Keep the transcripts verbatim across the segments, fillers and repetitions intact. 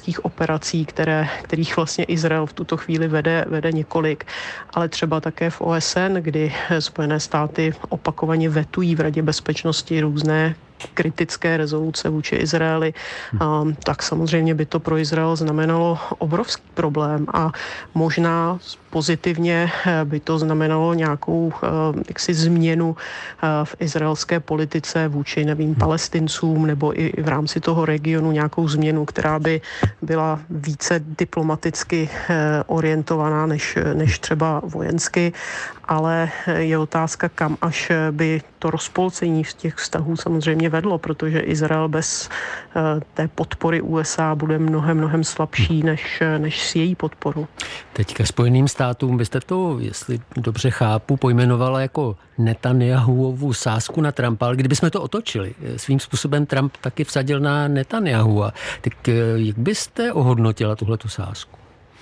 vojenských operací, které, kterých vlastně Izrael v tuto chvíli vede, vede několik, ale třeba také v O S N, kdy Spojené státy opakovaně vetují v Radě bezpečnosti různé kritické rezoluce vůči Izraeli, um, tak samozřejmě by to pro Izrael znamenalo obrovský problém a možná pozitivně by to znamenalo nějakou uh, jaksi změnu uh, v izraelské politice vůči, nevím, Palestincům nebo i, i v rámci toho regionu nějakou změnu, která by byla více diplomaticky uh, orientovaná než, než třeba vojensky, ale je otázka, kam až by to rozpolcení z těch vztahů samozřejmě vedlo, protože Izrael bez uh, té podpory U S A bude mnohem, mnohem slabší než, než s její podporou. Teď ke Spojeným státům byste to, jestli dobře chápu, pojmenovala jako Netanyahuovu sázku na Trumpa, ale kdybychom to otočili, svým způsobem Trump taky vsadil na Netanyahua, tak jak byste ohodnotila tuhletu sázku?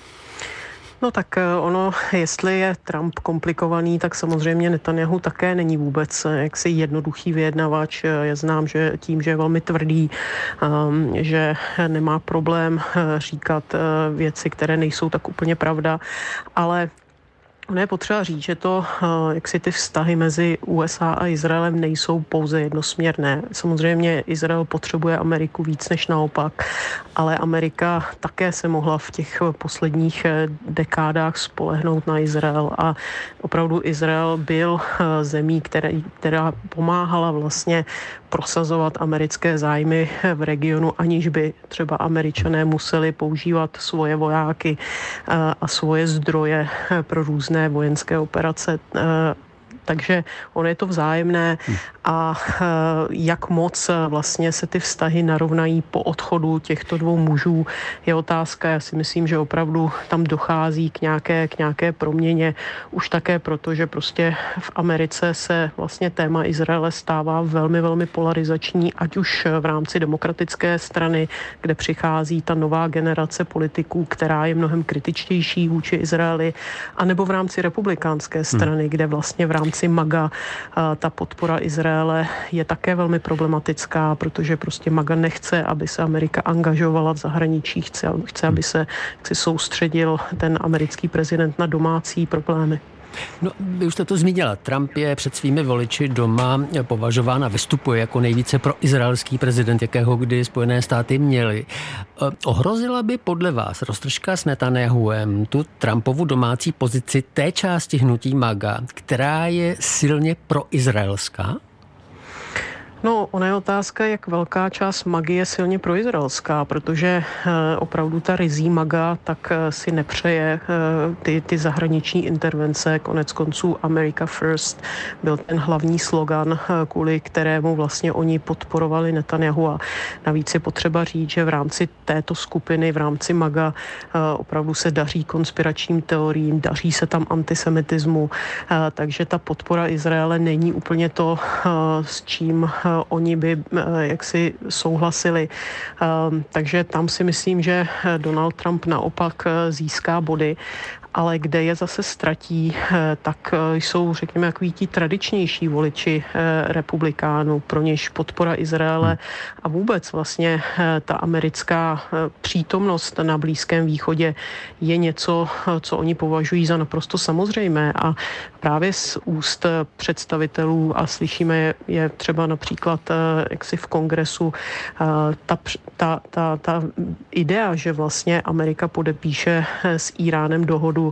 No tak ono, jestli je Trump komplikovaný, tak samozřejmě Netanyahu také není vůbec jaksi jednoduchý vyjednavač. Je znám, že tím, že je velmi tvrdý, že nemá problém říkat věci, které nejsou tak úplně pravda, ale ono je potřeba říct, že to, jak si ty vztahy mezi U S A a Izraelem nejsou pouze jednosměrné. Samozřejmě Izrael potřebuje Ameriku víc než naopak, ale Amerika také se mohla v těch posledních dekádách spolehnout na Izrael a opravdu Izrael byl zemí, která, která pomáhala vlastně prosazovat americké zájmy v regionu, aniž by třeba Američané museli používat svoje vojáky a svoje zdroje pro různé vojenské operace. Takže ono je to vzájemné a jak moc vlastně se ty vztahy narovnají po odchodu těchto dvou mužů je otázka. Já si myslím, že opravdu tam dochází k nějaké, k nějaké proměně. Už také proto, že prostě v Americe se vlastně téma Izraele stává velmi, velmi polarizační, ať už v rámci demokratické strany, kde přichází ta nová generace politiků, která je mnohem kritičtější vůči Izraeli, anebo v rámci republikánské strany, hmm. kde vlastně v rámci MAGA ta podpora Izraele je také velmi problematická, protože prostě MAGA nechce, aby se Amerika angažovala v zahraničí, chce, chce aby se chce soustředil ten americký prezident na domácí problémy. No, vy už jste to zmínila. Trump je před svými voliči doma považován a vystupuje jako nejvíce proizraelský prezident, jakého kdy Spojené státy měly. Ohrozila by podle vás roztržka s Netanyahuem tu Trumpovu domácí pozici té části hnutí MAGA, která je silně proizraelská? No, ona je otázka, jak velká část MAGY je silně proizraelská, protože e, opravdu ta rizí MAGA tak e, si nepřeje e, ty, ty zahraniční intervence. Konec konců America First byl ten hlavní slogan, e, kvůli kterému vlastně oni podporovali Netanyahu. A navíc je potřeba říct, že v rámci této skupiny, v rámci MAGA e, opravdu se daří konspiračním teoriím, daří se tam antisemitismu, e, takže ta podpora Izraele není úplně to, e, s čím oni by jaksi souhlasili. Takže tam si myslím, že Donald Trump naopak získá body, ale kde je zase ztratí, tak jsou, řekněme, takový ti tradičnější voliči republikánů, pro něž podpora Izraele a vůbec vlastně ta americká přítomnost na Blízkém východě je něco, co oni považují za naprosto samozřejmé a právě z úst představitelů a slyšíme je třeba například jaksi v kongresu ta, ta, ta, ta idea, že vlastně Amerika podepíše s Íránem dohodu,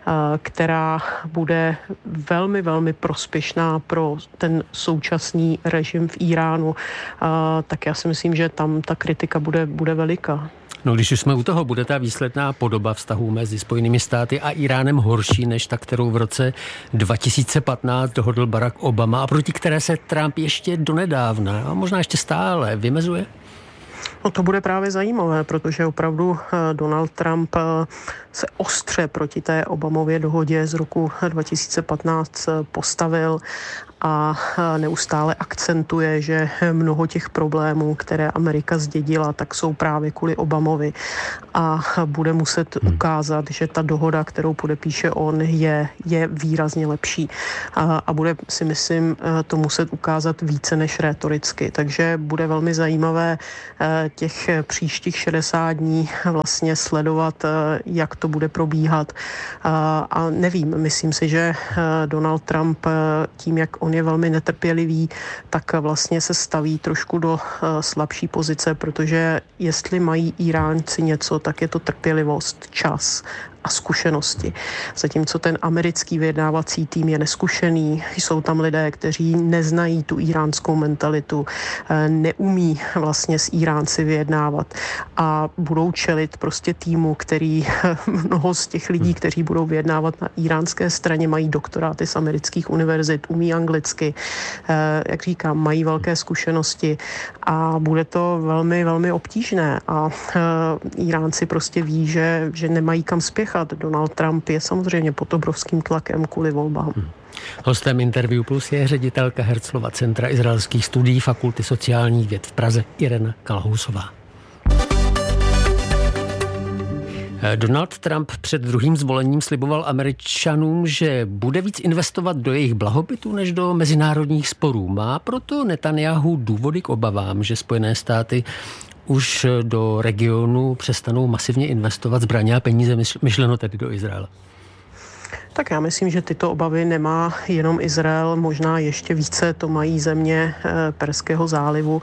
která bude velmi, velmi prospěšná pro ten současný režim v Íránu, tak já si myslím, že tam ta kritika bude, bude veliká. No, když už jsme u toho, bude ta výsledná podoba vztahů mezi Spojenými státy a Íránem horší než ta, kterou v roce dva tisíce patnáct dohodl Barack Obama a proti které se Trump ještě donedávna a možná ještě stále vymezuje? No to bude právě zajímavé, protože opravdu Donald Trump se ostře proti té Obamově dohodě z roku dva tisíce patnáct postavil a neustále akcentuje, že mnoho těch problémů, které Amerika zdědila, tak jsou právě kvůli Obamovi a bude muset ukázat, že ta dohoda, kterou podepíše on, je, je výrazně lepší a, a bude, si myslím, to muset ukázat více než rétoricky. Takže bude velmi zajímavé těch příštích šedesát dní vlastně sledovat, jak to bude probíhat. A nevím, myslím si, že Donald Trump tím, jak on je velmi netrpělivý, tak vlastně se staví trošku do slabší pozice, protože jestli mají Iránci něco, tak je to trpělivost, čas a zkušenosti. Zatímco ten americký vyjednávací tým je neskušený, jsou tam lidé, kteří neznají tu iránskou mentalitu, neumí vlastně s Iránci vyjednávat a budou čelit prostě týmu, který mnoho z těch lidí, kteří budou vyjednávat na iránské straně, mají doktoráty z amerických univerzit, umí anglicky, jak říkám, mají velké zkušenosti a bude to velmi, velmi obtížné a Iránci prostě ví, že, že nemají kam spěchat. Donald Trump je samozřejmě pod obrovským tlakem kvůli volbám. Hmm. Hostem Interview Plus je ředitelka Herzlova centra izraelských studií Fakulty sociálních věd v Praze Irena Kalhousová. Donald Trump před druhým zvolením sliboval Američanům, že bude víc investovat do jejich blahobytu než do mezinárodních sporů. Má proto Netanjahu důvody k obavám, že Spojené státy už do regionu přestanou masivně investovat zbraně a peníze, myšleno tedy do Izraele? Tak já myslím, že tyto obavy nemá jenom Izrael, možná ještě více to mají země Perského zálivu.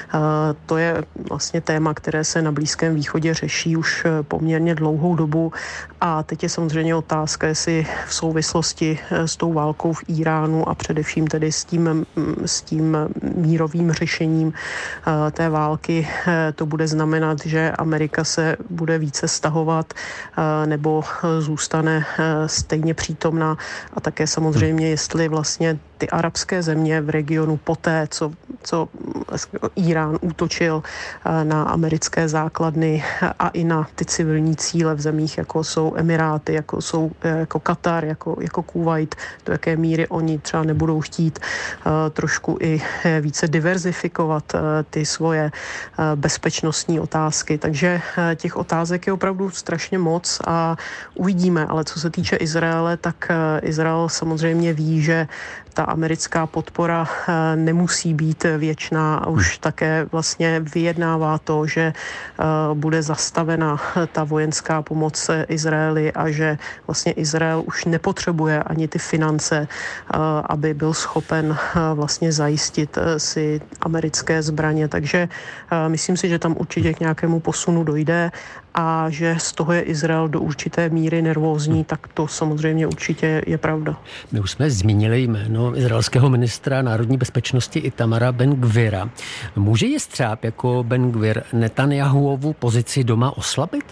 To je vlastně téma, které se na Blízkém východě řeší už poměrně dlouhou dobu a teď je samozřejmě otázka, jestli v souvislosti s tou válkou v Iránu a především tedy s tím, s tím mírovým řešením té války to bude znamenat, že Amerika se bude více stahovat nebo zůstane stejně přítomná a také samozřejmě, jestli vlastně ty arabské země v regionu poté, co, co Irán útočil na americké základny a i na ty civilní cíle v zemích, jako jsou Emiráty, jako jsou jako Katar, jako, jako Kuvajt, do jaké míry oni třeba nebudou chtít uh, trošku i více diverzifikovat uh, ty svoje uh, bezpečnostní otázky. Takže uh, těch otázek je opravdu strašně moc a uvidíme, ale co se týče Izraele, tak uh, Izrael samozřejmě ví, že ta americká podpora nemusí být věčná a už také vlastně vyjednává to, že bude zastavena ta vojenská pomoc Izraeli a že vlastně Izrael už nepotřebuje ani ty finance, aby byl schopen vlastně zajistit si americké zbraně. Takže myslím si, že tam určitě k nějakému posunu dojde a že z toho je Izrael do určité míry nervózní, tak to samozřejmě určitě je pravda. My už jsme zmínili jméno izraelského ministra národní bezpečnosti Itamara Ben-Gvira. Může jestřáb jako Ben-Gvir Netanjahuovu pozici doma oslabit?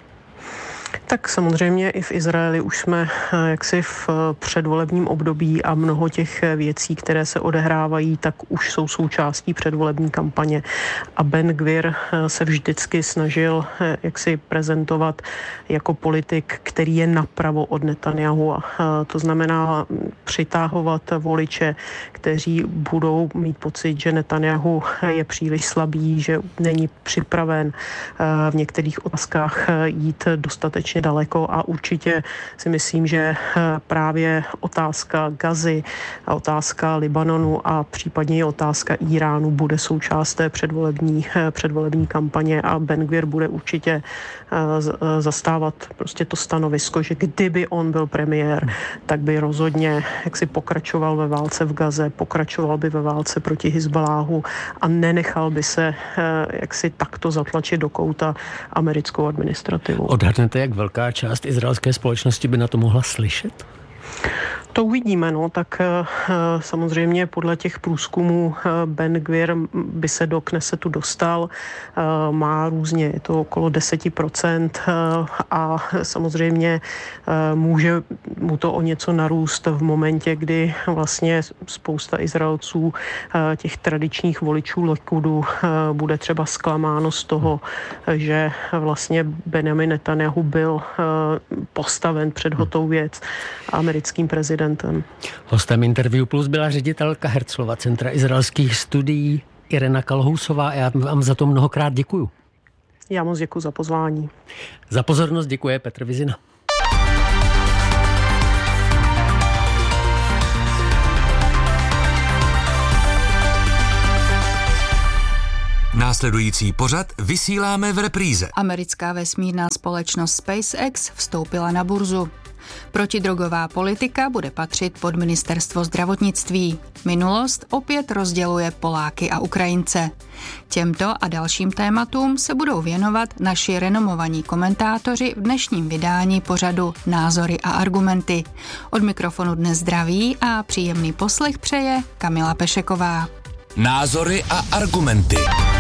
Tak samozřejmě i v Izraeli už jsme jaksi v předvolebním období a mnoho těch věcí, které se odehrávají, tak už jsou součástí předvolební kampaně. A Ben-Gvir se vždycky snažil jaksi prezentovat jako politik, který je napravo od Netanjahu. To znamená přitáhovat voliče, kteří budou mít pocit, že Netanjahu je příliš slabý, že není připraven v některých otázkách jít dostatečně daleko a určitě si myslím, že právě otázka Gazy a otázka Libanonu a případně i otázka Iránu bude součást té předvolební, předvolební kampaně a Ben-Gvir bude určitě zastávat prostě to stanovisko, že kdyby on byl premiér, tak by rozhodně jaksi pokračoval ve válce v Gaze, pokračoval by ve válce proti Hizbaláhu a nenechal by se jaksi takto zatlačit do kouta americkou administrativu. Odhadnete, jak velká část izraelské společnosti by na to mohla slyšet? To uvidíme, no, tak uh, samozřejmě podle těch průzkumů uh, Ben-Gvir by se do Knesetu dostal, uh, má různě, je to okolo deset procent uh, a samozřejmě uh, může mu to o něco narůst v momentě, kdy vlastně spousta Izraelců, uh, těch tradičních voličů Likudu, uh, bude třeba zklamáno z toho, uh, že vlastně Benjamin Netanjahu byl uh, postaven před hotovou věc americkým prezidentem. Hostem Interview Plus byla ředitelka Herzlova centra izraelských studií Irena Kalhousová a já vám za to mnohokrát děkuju. Já moc děkuji za pozvání. Za pozornost děkuje Petr Vizina. Následující pořad vysíláme v repríze. Americká vesmírná společnost SpaceX vstoupila na burzu. Protidrogová politika bude patřit pod ministerstvo zdravotnictví. Minulost opět rozděluje Poláky a Ukrajince. Těmto a dalším tématům se budou věnovat naši renomovaní komentátoři v dnešním vydání pořadu Názory a argumenty. Od mikrofonu dnes zdraví a příjemný poslech přeje Kamila Pešeková. Názory a argumenty.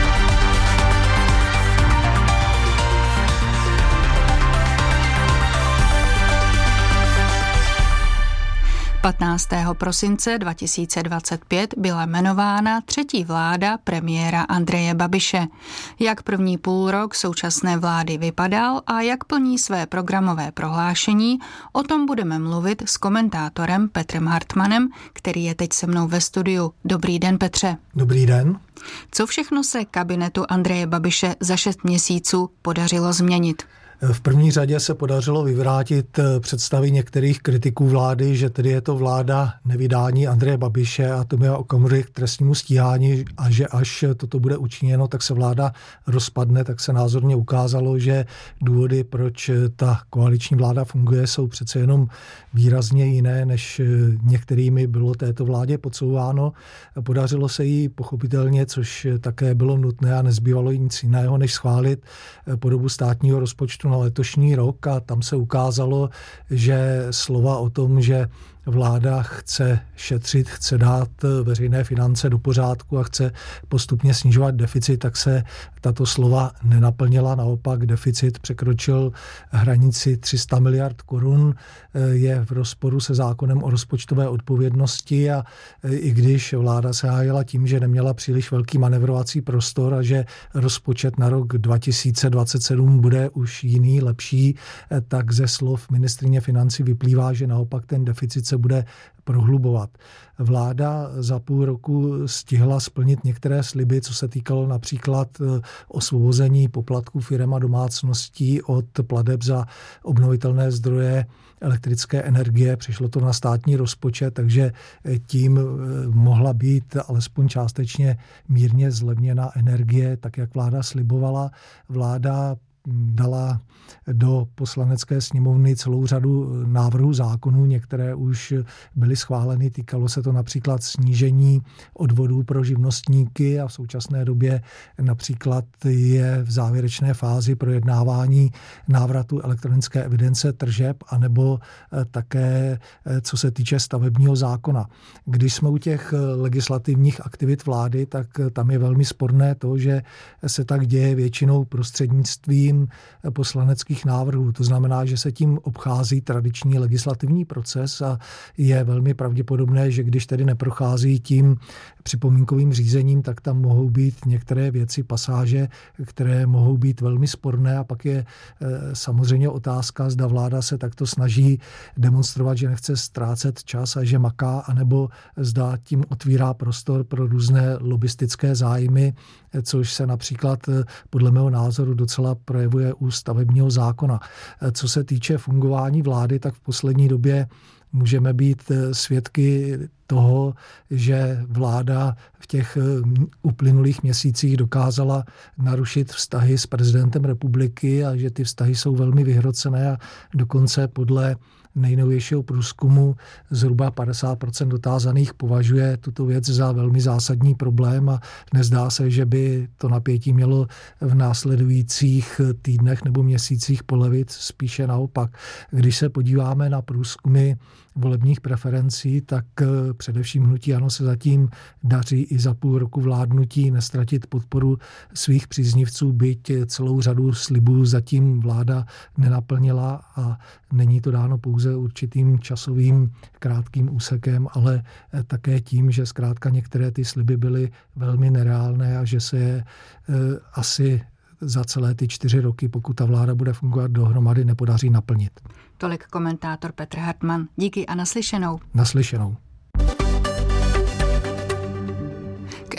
patnáctého prosince dva tisíce dvacet pět byla jmenována třetí vláda premiéra Andreje Babiše. Jak první půlrok současné vlády vypadal a jak plní své programové prohlášení, o tom budeme mluvit s komentátorem Petrem Hartmanem, který je teď se mnou ve studiu. Dobrý den, Petře. Dobrý den. Co všechno se kabinetu Andreje Babiše za šest měsíců podařilo změnit? V první řadě se podařilo vyvrátit představy některých kritiků vlády, že tedy je to vláda nevydání Andreje Babiše a Tomia Okamury k trestnímu stíhání a že až toto bude učiněno, tak se vláda rozpadne, tak se názorně ukázalo, že důvody, proč ta koaliční vláda funguje, jsou přece jenom výrazně jiné, než některými bylo této vládě podsouváno. Podařilo se jí pochopitelně, což také bylo nutné a nezbývalo jí nic jiného, než schválit podobu státního rozpočtu na letošní rok a tam se ukázalo, že slova o tom, že vláda chce šetřit, chce dát veřejné finance do pořádku a chce postupně snižovat deficit, tak se tato slova nenaplnila. Naopak deficit překročil hranici tři sta miliard korun, je v rozporu se zákonem o rozpočtové odpovědnosti a i když vláda se hájila tím, že neměla příliš velký manevrovací prostor a že rozpočet na rok dva tisíce dvacet sedm bude už jiný, lepší, tak ze slov ministryně financí vyplývá, že naopak ten deficit se bude prohlubovat. Vláda za půl roku stihla splnit některé sliby, co se týkalo například osvobození poplatků firem a domácností od plateb za obnovitelné zdroje elektrické energie. Přišlo to na státní rozpočet, takže tím mohla být alespoň částečně mírně zlevněna energie, tak jak vláda slibovala. Vláda dala do poslanecké sněmovny celou řadu návrhů zákonů, některé už byly schváleny. Týkalo se to například snížení odvodů pro živnostníky a v současné době například je v závěrečné fázi projednávání návratu elektronické evidence tržeb anebo také co se týče stavebního zákona. Když jsme u těch legislativních aktivit vlády, tak tam je velmi sporné to, že se tak děje většinou prostřednictvím poslaneckých návrhů. To znamená, že se tím obchází tradiční legislativní proces a je velmi pravděpodobné, že když tedy neprochází tím připomínkovým řízením, tak tam mohou být některé věci, pasáže, které mohou být velmi sporné a pak je e, samozřejmě otázka, zda vláda se takto snaží demonstrovat, že nechce ztrácet čas a že maká, anebo zda tím otvírá prostor pro různé lobistické zájmy, což se například podle mého názoru docela projevuje u stavebního zákona. Co se týče fungování vlády, tak v poslední době můžeme být svědky toho, že vláda v těch uplynulých měsících dokázala narušit vztahy s prezidentem republiky a že ty vztahy jsou velmi vyhrocené a dokonce podle nejnovějšího průzkumu zhruba padesát procent dotázaných považuje tuto věc za velmi zásadní problém a nezdá se, že by to napětí mělo v následujících týdnech nebo měsících polevit, spíše naopak. Když se podíváme na průzkumy volebních preferencí, tak především hnutí ANO se zatím daří i za půl roku vládnutí nestratit podporu svých příznivců, byť celou řadu slibů zatím vláda nenaplnila a není to dáno pouze určitým časovým krátkým úsekem, ale také tím, že zkrátka některé ty sliby byly velmi nereálné a že se je asi za celé ty čtyři roky, pokud ta vláda bude fungovat dohromady, nepodaří naplnit. Tolik komentátor Petr Hartman. Díky a naslyšenou. Naslyšenou. K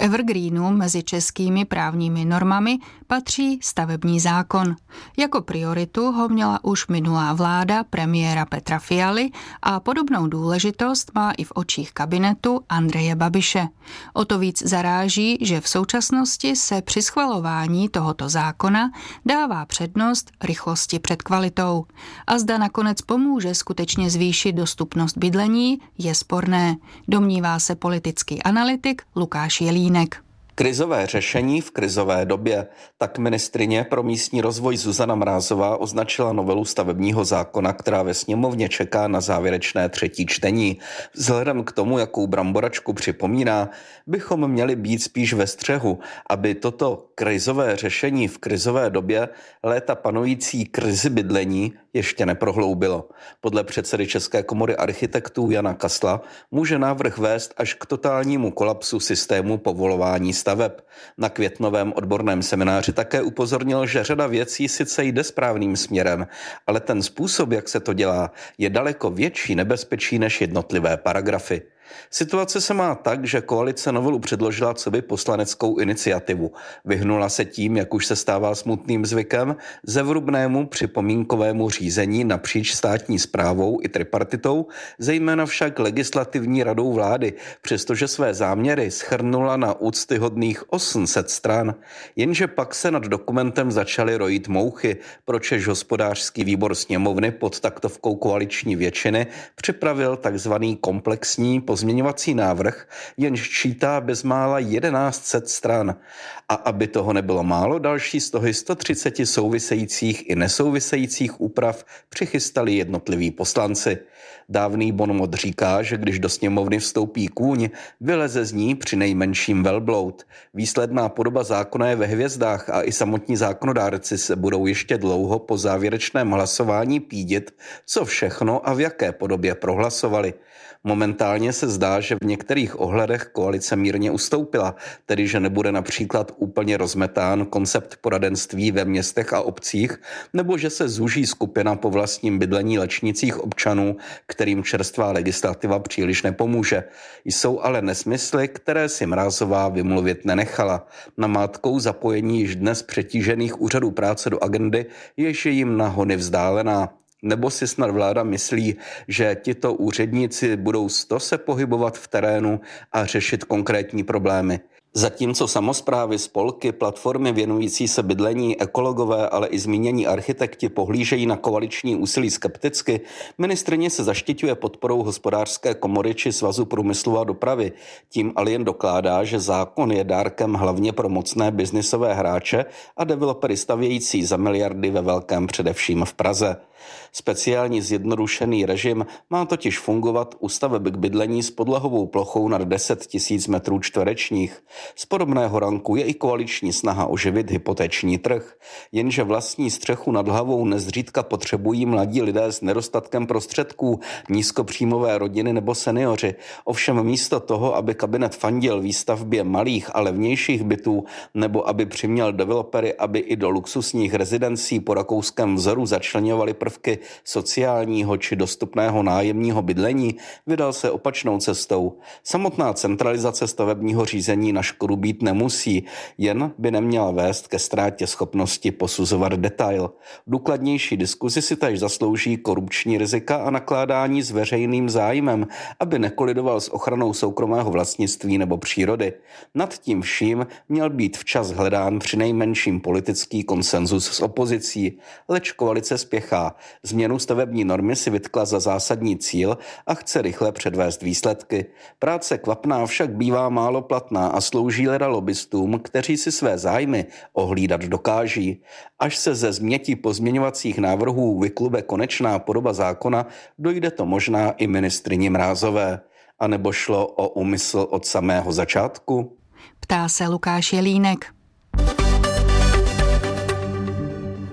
K evergreenům mezi českými právními normami patří stavební zákon. Jako prioritu ho měla už minulá vláda premiéra Petra Fialy a podobnou důležitost má i v očích kabinetu Andreje Babiše. O to víc zaráží, že v současnosti se při schvalování tohoto zákona dává přednost rychlosti před kvalitou. A zda nakonec pomůže skutečně zvýšit dostupnost bydlení, je sporné, domnívá se politický analytik Lukáš Jelínek. Krizové řešení v krizové době. Tak ministryně pro místní rozvoj Zuzana Mrázová označila novelu stavebního zákona, která ve sněmovně čeká na závěrečné třetí čtení. Vzhledem k tomu, jakou bramboračku připomíná, bychom měli být spíš ve střehu, aby toto krizové řešení v krizové době léta panující krizi bydlení ještě neprohloubilo. Podle předsedy České komory architektů Jana Kasla může návrh vést až k totálnímu kolapsu systému povolování staveb. Na květnovém odborném semináři také upozornil, že řada věcí sice jde správným směrem, ale ten způsob, jak se to dělá, je daleko větší nebezpečí než jednotlivé paragrafy. Situace se má tak, že koalice novelu předložila coby poslaneckou iniciativu. Vyhnula se tím, jak už se stává smutným zvykem, zevrubnému připomínkovému řízení napříč státní správou i tripartitou, zejména však legislativní radou vlády, přestože své záměry shrnula na úctyhodných osm set stran. Jenže pak se nad dokumentem začaly rojit mouchy, pročež hospodářský výbor sněmovny pod taktovkou koaliční většiny připravil takzvaný komplexní pozměňovací návrh, jenž čítá bezmála jedenáct set stran. A aby toho nebylo málo, další z toho sto třicet souvisejících i nesouvisejících úprav přichystali jednotliví poslanci. Dávný bonmot říká, že když do sněmovny vstoupí kůň, vyleze z ní při nejmenším velbloud. Výsledná podoba zákona je ve hvězdách a i samotní zákonodárci se budou ještě dlouho po závěrečném hlasování pídit, co všechno a v jaké podobě prohlasovali. Momentálně se zdá, že v některých ohledech koalice mírně ustoupila, tedy že nebude například úplně rozmetán koncept poradenství ve městech a obcích, nebo že se zúží skupina po vlastním bydlení lečnicích občanů, kterým čerstvá legislativa příliš nepomůže. Jsou ale nesmysly, které si Mrázová vymluvit nenechala. Namátkou zapojení již dnes přetížených úřadů práce do agendy, jež je jim na hony vzdálená. Nebo si snad vláda myslí, že tito úředníci budou sto se pohybovat v terénu a řešit konkrétní problémy. Zatímco samosprávy, spolky, platformy věnující se bydlení, ekologové, ale i zmínění architekti pohlížejí na koaliční úsilí skepticky, ministryně se zaštiťuje podporou Hospodářské komory či Svazu průmyslu a dopravy. Tím ale jen dokládá, že zákon je dárkem hlavně pro mocné biznisové hráče a developery stavějící za miliardy ve velkém především v Praze. Speciální zjednodušený režim má totiž fungovat u staveb k bydlení s podlahovou plochou nad deset tisíc metrů čtverečních. Z podobného ranku je i koaliční snaha oživit hypoteční trh, jenže vlastní střechu nad hlavou nezřídka potřebují mladí lidé s nedostatkem prostředků, nízkopříjmové rodiny nebo seniori. Ovšem místo toho, aby kabinet fandil výstavbě malých a levnějších bytů nebo aby přiměl developery, aby i do luxusních rezidencí po rakouském vzoru začleňovali prvky sociálního či dostupného nájemního bydlení, vydal se opačnou cestou. Samotná centralizace stavebního řízení na škodu být nemusí, jen by neměla vést ke ztrátě schopnosti posuzovat detail. Důkladnější diskuzi si též zaslouží korupční rizika a nakládání s veřejným zájmem, aby nekolidoval s ochranou soukromého vlastnictví nebo přírody. Nad tím vším měl být včas hledán přinejmenším politický konsenzus s opozicí, leč koalice spěchá. Změnu stavební normy si vytkla za zásadní cíl a chce rychle předvést výsledky. Práce kvapná však bývá málo platná a slouží leda lobbystům, kteří si své zájmy ohlídat dokáží. Až se ze změti pozměňovacích návrhů vyklube konečná podoba zákona, dojde to možná i ministryni Mrázové. A nebo šlo o úmysl od samého začátku? Ptá se Lukáš Jelínek.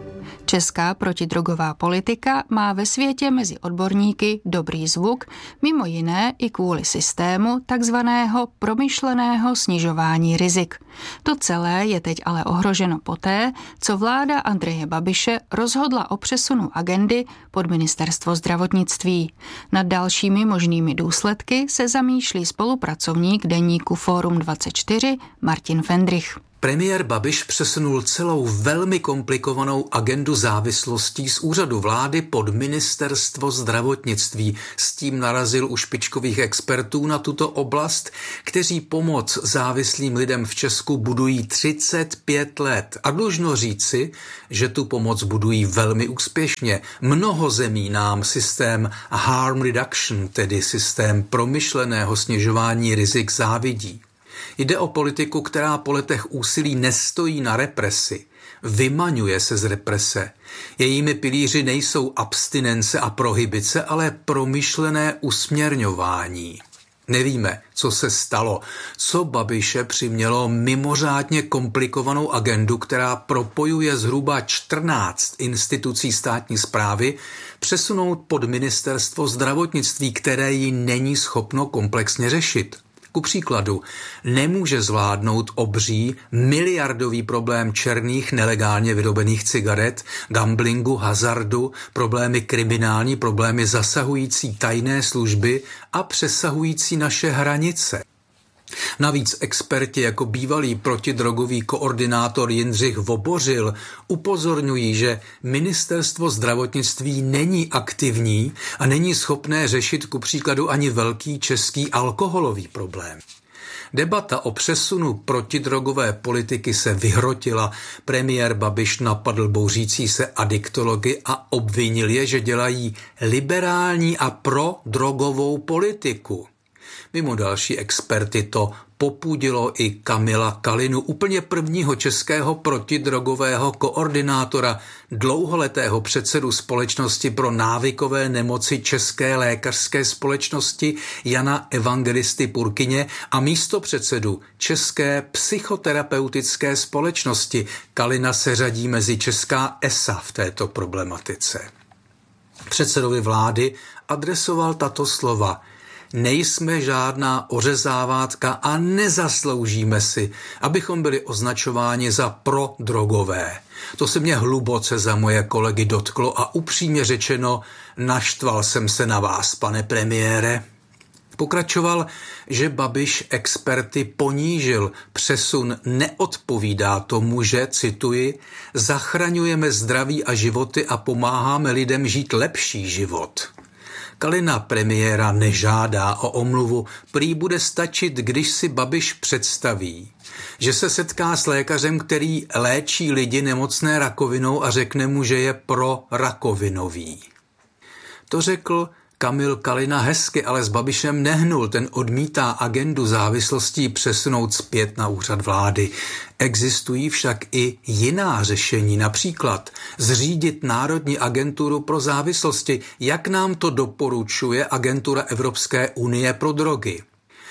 Česká protidrogová politika má ve světě mezi odborníky dobrý zvuk, mimo jiné i kvůli systému takzvaného promyšleného snižování rizik. To celé je teď ale ohroženo poté, co vláda Andreje Babiše rozhodla o přesunu agendy pod ministerstvo zdravotnictví. Nad dalšími možnými důsledky se zamýšlí spolupracovník deníku Fórum dvacet čtyři Martin Fendrich. Premiér Babiš přesunul celou velmi komplikovanou agendu závislostí z úřadu vlády pod ministerstvo zdravotnictví. S tím narazil u špičkových expertů na tuto oblast, kteří pomoc závislým lidem v Česku budují třicet pět let. A dlužno říci, že tu pomoc budují velmi úspěšně. Mnoho zemí nám systém harm reduction, tedy systém promyšleného snižování rizik, závidí. Jde o politiku, která po letech úsilí nestojí na represi, vymaňuje se z represe. Jejími pilíři nejsou abstinence a prohibice, ale promyšlené usměrňování. Nevíme, co se stalo, co Babiše přimělo mimořádně komplikovanou agendu, která propojuje zhruba čtrnáct institucí státní správy, přesunout pod ministerstvo zdravotnictví, které ji není schopno komplexně řešit. Ku příkladu, nemůže zvládnout obří miliardový problém černých nelegálně vyrobených cigaret, gamblingu, hazardu, problémy kriminální, problémy zasahující tajné služby a přesahující naše hranice. Navíc experti jako bývalý protidrogový koordinátor Jindřich Vobořil upozorňují, že ministerstvo zdravotnictví není aktivní a není schopné řešit ku příkladu ani velký český alkoholový problém. Debata o přesunu protidrogové politiky se vyhrotila. Premiér Babiš napadl bouřící se adiktology a obvinil je, že dělají liberální a prodrogovou politiku. Mimo další experty to popudilo i Kamila Kalinu, úplně prvního českého protidrogového koordinátora, dlouholetého předsedu Společnosti pro návykové nemoci České lékařské společnosti Jana Evangelisty Purkyně a místopředsedu České psychoterapeutické společnosti. Kalina se řadí mezi česká E S A v této problematice. Předsedovi vlády adresoval tato slova: nejsme žádná ořezávátka a nezasloužíme si, abychom byli označováni za prodrogové. To se mě hluboce za moje kolegy dotklo a upřímně řečeno, naštval jsem se na vás, pane premiére. Pokračoval, že Babiš experty ponížil. Přesun neodpovídá tomu, že, cituji, zachraňujeme zdraví a životy a pomáháme lidem žít lepší život. Kalina premiéra nežádá o omluvu, prý bude stačit, když si Babiš představí, že se setká s lékařem, který léčí lidi nemocné rakovinou a řekne mu, že je prorakovinový. To řekl Kamil Kalina hezky, ale s Babišem nehnul, ten odmítá agendu závislostí přesunout zpět na úřad vlády. Existují však i jiná řešení, například zřídit Národní agenturu pro závislosti, jak nám to doporučuje agentura Evropské unie pro drogy.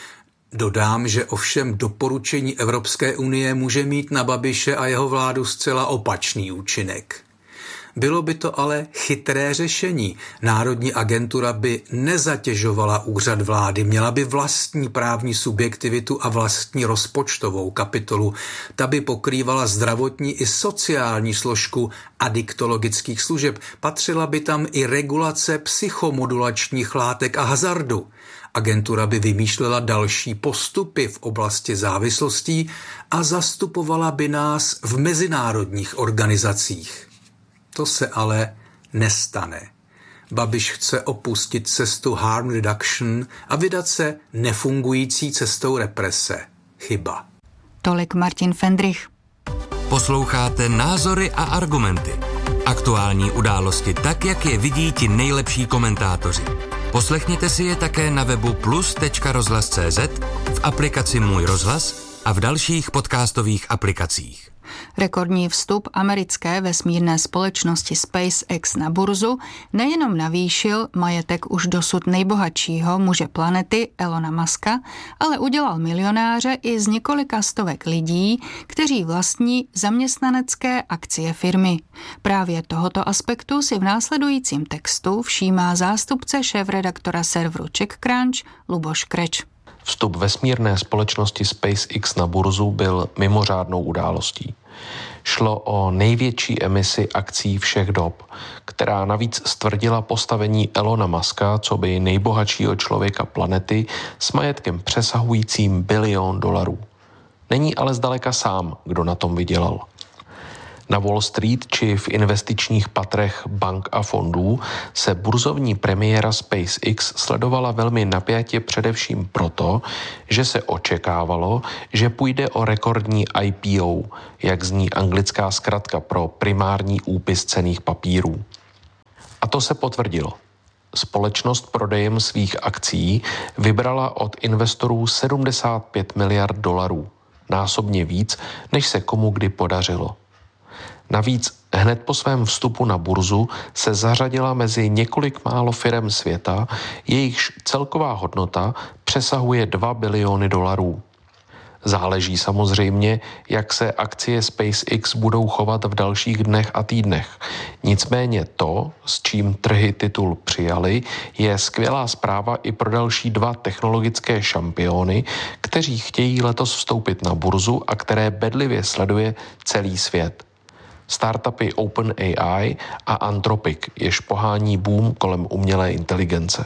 Dodám, že ovšem doporučení Evropské unie může mít na Babiše a jeho vládu zcela opačný účinek. Bylo by to ale chytré řešení. Národní agentura by nezatěžovala úřad vlády, měla by vlastní právní subjektivitu a vlastní rozpočtovou kapitolu. Ta by pokrývala zdravotní i sociální složku adiktologických služeb. Patřila by tam i regulace psychomodulačních látek a hazardu. Agentura by vymýšlela další postupy v oblasti závislostí a zastupovala by nás v mezinárodních organizacích. To se ale nestane. Babiš chce opustit cestu harm reduction a vydat se nefungující cestou represe. Chyba. Tolik Martin Fendrich. Posloucháte Názory a argumenty. Aktuální události tak, jak je vidí ti nejlepší komentátoři. Poslechněte si je také na webu plus tečka rozhlas tečka cé zet, v aplikaci Můj rozhlas a v dalších podcastových aplikacích. Rekordní vstup americké vesmírné společnosti SpaceX na burzu nejenom navýšil majetek už dosud nejbohatšího muže planety Elona Muska, ale udělal milionáře i z několika stovek lidí, kteří vlastní zaměstnanecké akcie firmy. Právě tohoto aspektu si v následujícím textu všímá zástupce šéfredaktora serveru CzechCrunch Luboš Kreč. Vstup vesmírné společnosti SpaceX na burzu byl mimořádnou událostí. Šlo o největší emisi akcií všech dob, která navíc stvrdila postavení Elona Muska coby nejbohatšího člověka planety s majetkem přesahujícím bilion dolarů. Není ale zdaleka sám, kdo na tom vydělal. Na Wall Street či v investičních patrech bank a fondů se burzovní premiéra SpaceX sledovala velmi napjatě především proto, že se očekávalo, že půjde o rekordní I P O, jak zní anglická zkratka pro primární úpis cenných papírů. A to se potvrdilo. Společnost prodejem svých akcií vybrala od investorů sedmdesát pět miliard dolarů, násobně víc, než se komu kdy podařilo. Navíc hned po svém vstupu na burzu se zařadila mezi několik málo firem světa, jejichž celková hodnota přesahuje dva biliony dolarů. Záleží samozřejmě, jak se akcie SpaceX budou chovat v dalších dnech a týdnech. Nicméně to, s čím trhy titul přijali, je skvělá zpráva i pro další dva technologické šampiony, kteří chtějí letos vstoupit na burzu a které bedlivě sleduje celý svět. Startupy OpenAI a Anthropic, jež pohání boom kolem umělé inteligence.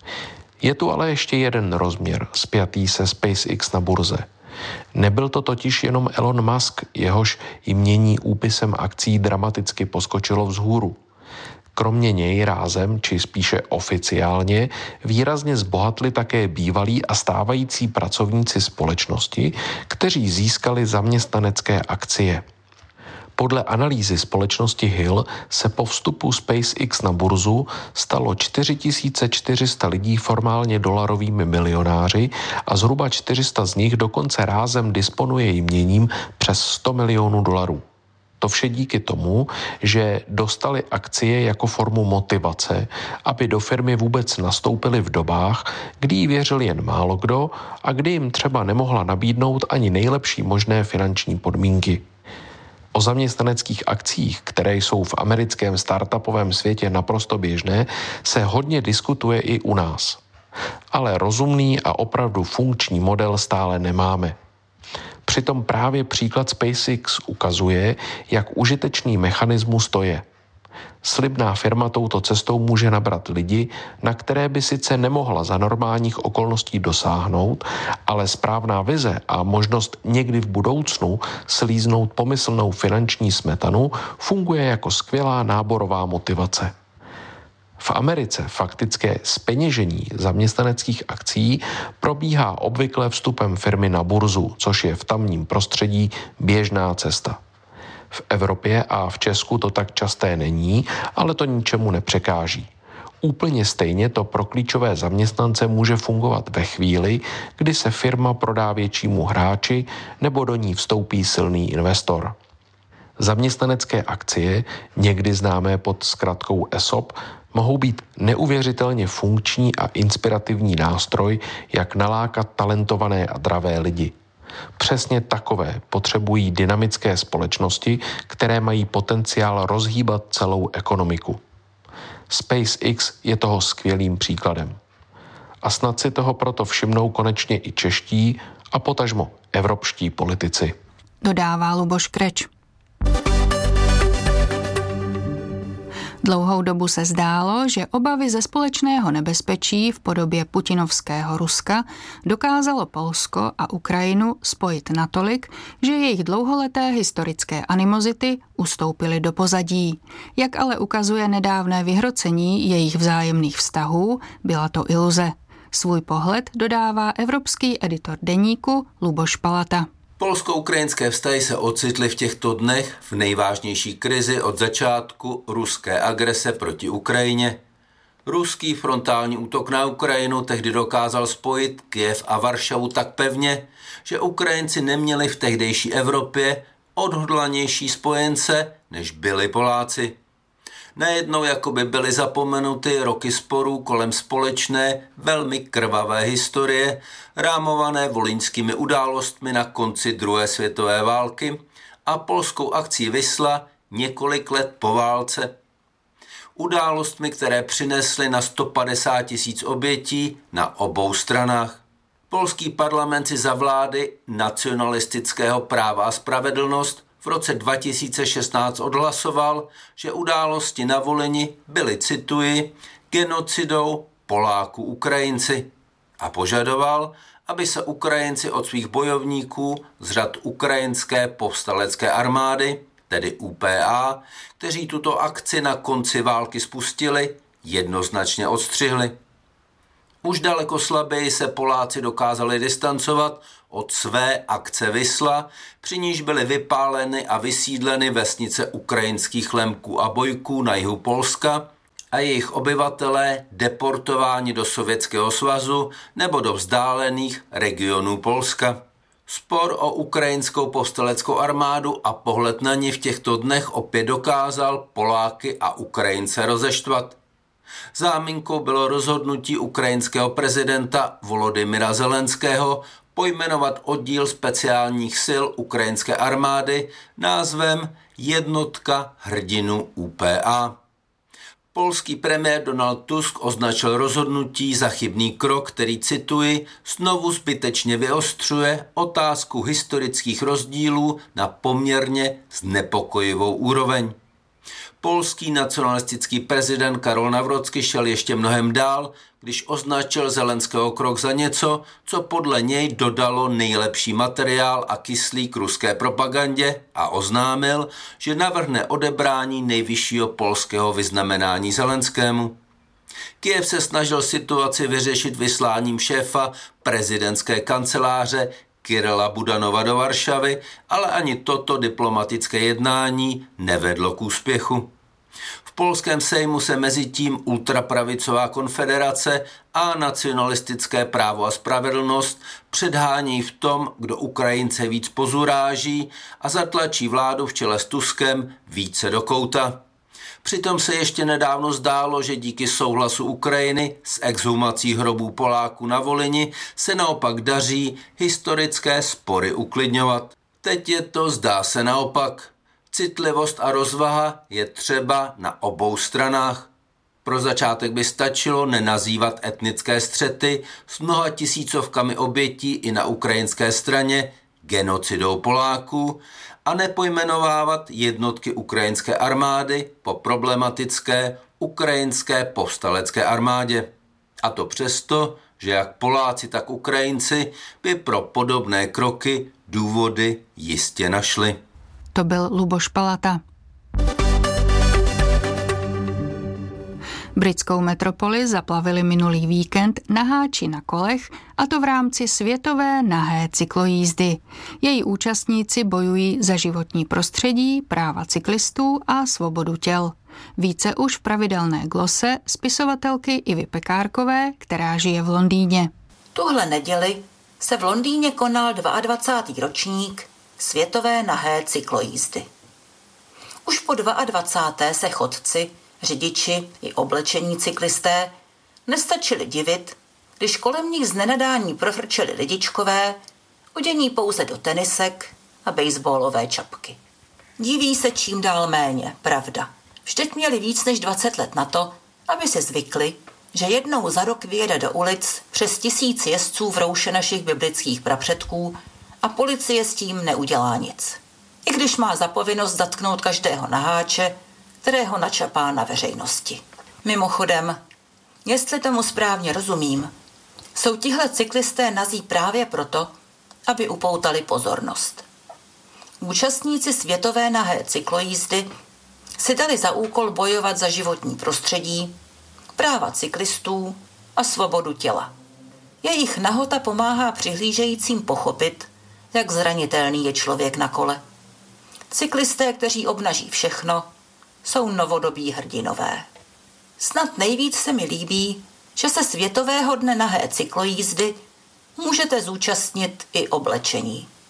Je tu ale ještě jeden rozměr spjatý se SpaceX na burze. Nebyl to totiž jenom Elon Musk, jehož jmění úpisem akcí dramaticky poskočilo vzhůru. Kromě něj rázem, či spíše oficiálně, výrazně zbohatli také bývalí a stávající pracovníci společnosti, kteří získali zaměstnanecké akcie. Podle analýzy společnosti Hill se po vstupu SpaceX na burzu stalo čtyři tisíce čtyři sta lidí formálně dolarovými milionáři a zhruba čtyři sta z nich dokonce rázem disponuje jměním přes sto milionů dolarů. To vše díky tomu, že dostali akcie jako formu motivace, aby do firmy vůbec nastoupili v dobách, kdy jí věřil jen málo kdo a kdy jim třeba nemohla nabídnout ani nejlepší možné finanční podmínky. O zaměstnaneckých akcích, které jsou v americkém startupovém světě naprosto běžné, se hodně diskutuje i u nás. Ale rozumný a opravdu funkční model stále nemáme. Přitom právě příklad SpaceX ukazuje, jak užitečný mechanismus to je. Slibná firma touto cestou může nabrat lidi, na které by sice nemohla za normálních okolností dosáhnout, ale správná vize a možnost někdy v budoucnu slíznout pomyslnou finanční smetanu funguje jako skvělá náborová motivace. V Americe faktické zpeněžení zaměstnaneckých akcí probíhá obvykle vstupem firmy na burzu, což je v tamním prostředí běžná cesta. V Evropě a v Česku to tak časté není, ale to ničemu nepřekáží. Úplně stejně to pro klíčové zaměstnance může fungovat ve chvíli, kdy se firma prodá většímu hráči nebo do ní vstoupí silný investor. Zaměstnanecké akcie, někdy známé pod zkratkou E S O P, mohou být neuvěřitelně funkční a inspirativní nástroj, jak nalákat talentované a dravé lidi. Přesně takové potřebují dynamické společnosti, které mají potenciál rozhýbat celou ekonomiku. SpaceX je toho skvělým příkladem. A snad si toho proto všimnou konečně i čeští a potažmo evropští politici. Dodává Luboš Kreč. Dlouhou dobu se zdálo, že obavy ze společného nebezpečí v podobě putinovského Ruska dokázalo Polsko a Ukrajinu spojit natolik, že jejich dlouholeté historické animozity ustoupily do pozadí. Jak ale ukazuje nedávné vyhrocení jejich vzájemných vztahů, byla to iluze. Svůj pohled dodává evropský editor deníku Luboš Palata. Polsko-ukrajinské vztahy se ocitly v těchto dnech v nejvážnější krizi od začátku ruské agrese proti Ukrajině. Ruský frontální útok na Ukrajinu tehdy dokázal spojit Kyjev a Varšavu tak pevně, že Ukrajinci neměli v tehdejší Evropě odhodlanější spojence, než byli Poláci. Najednou jakoby byly zapomenuty roky sporů kolem společné, velmi krvavé historie, rámované volyňskými událostmi na konci druhé světové války a polskou akcí Wisla několik let po válce. Událostmi, které přinesly na sto padesát tisíc obětí na obou stranách. Polský parlament si za vlády nacionalistického Práva a spravedlnost v roce dva tisíce šestnáct odhlasoval, že události na Volyni byly, cituji, genocidou Poláků Ukrajinci a požadoval, aby se Ukrajinci od svých bojovníků z řad ukrajinské povstalecké armády, tedy U P A, kteří tuto akci na konci války spustili, jednoznačně odstřihli. Už daleko slaběji se Poláci dokázali distancovat od své akce Wisla, při níž byly vypáleny a vysídleny vesnice ukrajinských Lemků a Bojků na jihu Polska a jejich obyvatelé deportováni do Sovětského svazu nebo do vzdálených regionů Polska. Spor o ukrajinskou povstaleckou armádu a pohled na ní v těchto dnech opět dokázal Poláky a Ukrajince rozeštvat. Záminkou bylo rozhodnutí ukrajinského prezidenta Volodymyra Zelenského pojmenovat oddíl speciálních sil ukrajinské armády názvem Jednotka hrdinů U P A. Polský premiér Donald Tusk označil rozhodnutí za chybný krok, který, cituji, znovu zbytečně vyostřuje otázku historických rozdílů na poměrně znepokojivou úroveň. Polský nacionalistický prezident Karol Nawrocki šel ještě mnohem dál, když označil Zelenského krok za něco, co podle něj dodalo nejlepší materiál a kyslík ruské propagandě a oznámil, že navrhne odebrání nejvyššího polského vyznamenání Zelenskému. Kyjev se snažil situaci vyřešit vysláním šéfa prezidentské kanceláře Kirila Budanova do Varšavy, ale ani toto diplomatické jednání nevedlo k úspěchu. V polském sejmu se mezitím ultrapravicová konfederace a nacionalistické Právo a spravedlnost předhání v tom, kdo Ukrajince víc pozuráží a zatlačí vládu v čele s Tuskem více do kouta. Přitom se ještě nedávno zdálo, že díky souhlasu Ukrajiny s exhumací hrobů Poláků na Volyni se naopak daří historické spory uklidňovat. Teď je to, zdá se, naopak. Citlivost a rozvaha je třeba na obou stranách. Pro začátek by stačilo nenazývat etnické střety s mnoha tisícovkami obětí i na ukrajinské straně genocidou Poláků a nepojmenovávat jednotky ukrajinské armády po problematické ukrajinské povstalecké armádě. A to přesto, že jak Poláci, tak Ukrajinci by pro podobné kroky důvody jistě našli. To byl Luboš Palata. Britskou metropoli zaplavili minulý víkend naháči na kolech, a to v rámci světové nahé cyklojízdy. Její účastníci bojují za životní prostředí, práva cyklistů a svobodu těl. Více už v pravidelné glose spisovatelky Ivy Pekárkové, která žije v Londýně. Tuhle neděli se v Londýně konal dvacátý druhý ročník světové nahé cyklojízdy. Už po dvacáté druhé se chodci, řidiči i oblečení cyklisté nestačili divit, když kolem nich z nenadání profrčeli lidičkové, odění pouze do tenisek a baseballové čapky. Diví se čím dál méně, pravda. Vždyť měli víc než dvacet let na to, aby si zvykli, že jednou za rok vyjede do ulic přes tisíc jezdců v rouše našich biblických prapředků a policie s tím neudělá nic. I když má za povinnost zatknout každého naháče, kterého načapá na veřejnosti. Mimochodem, jestli tomu správně rozumím, jsou tihle cyklisté nazí právě proto, aby upoutali pozornost. Účastníci světové nahé cyklojízdy si dali za úkol bojovat za životní prostředí, práva cyklistů a svobodu těla. Jejich nahota pomáhá přihlížejícím pochopit, jak zranitelný je člověk na kole. Cyklisté, kteří obnaží všechno, jsou novodobí hrdinové. Snad nejvíc se mi líbí, že se světového dne nahé cyklojízdy můžete zúčastnit i oblečení.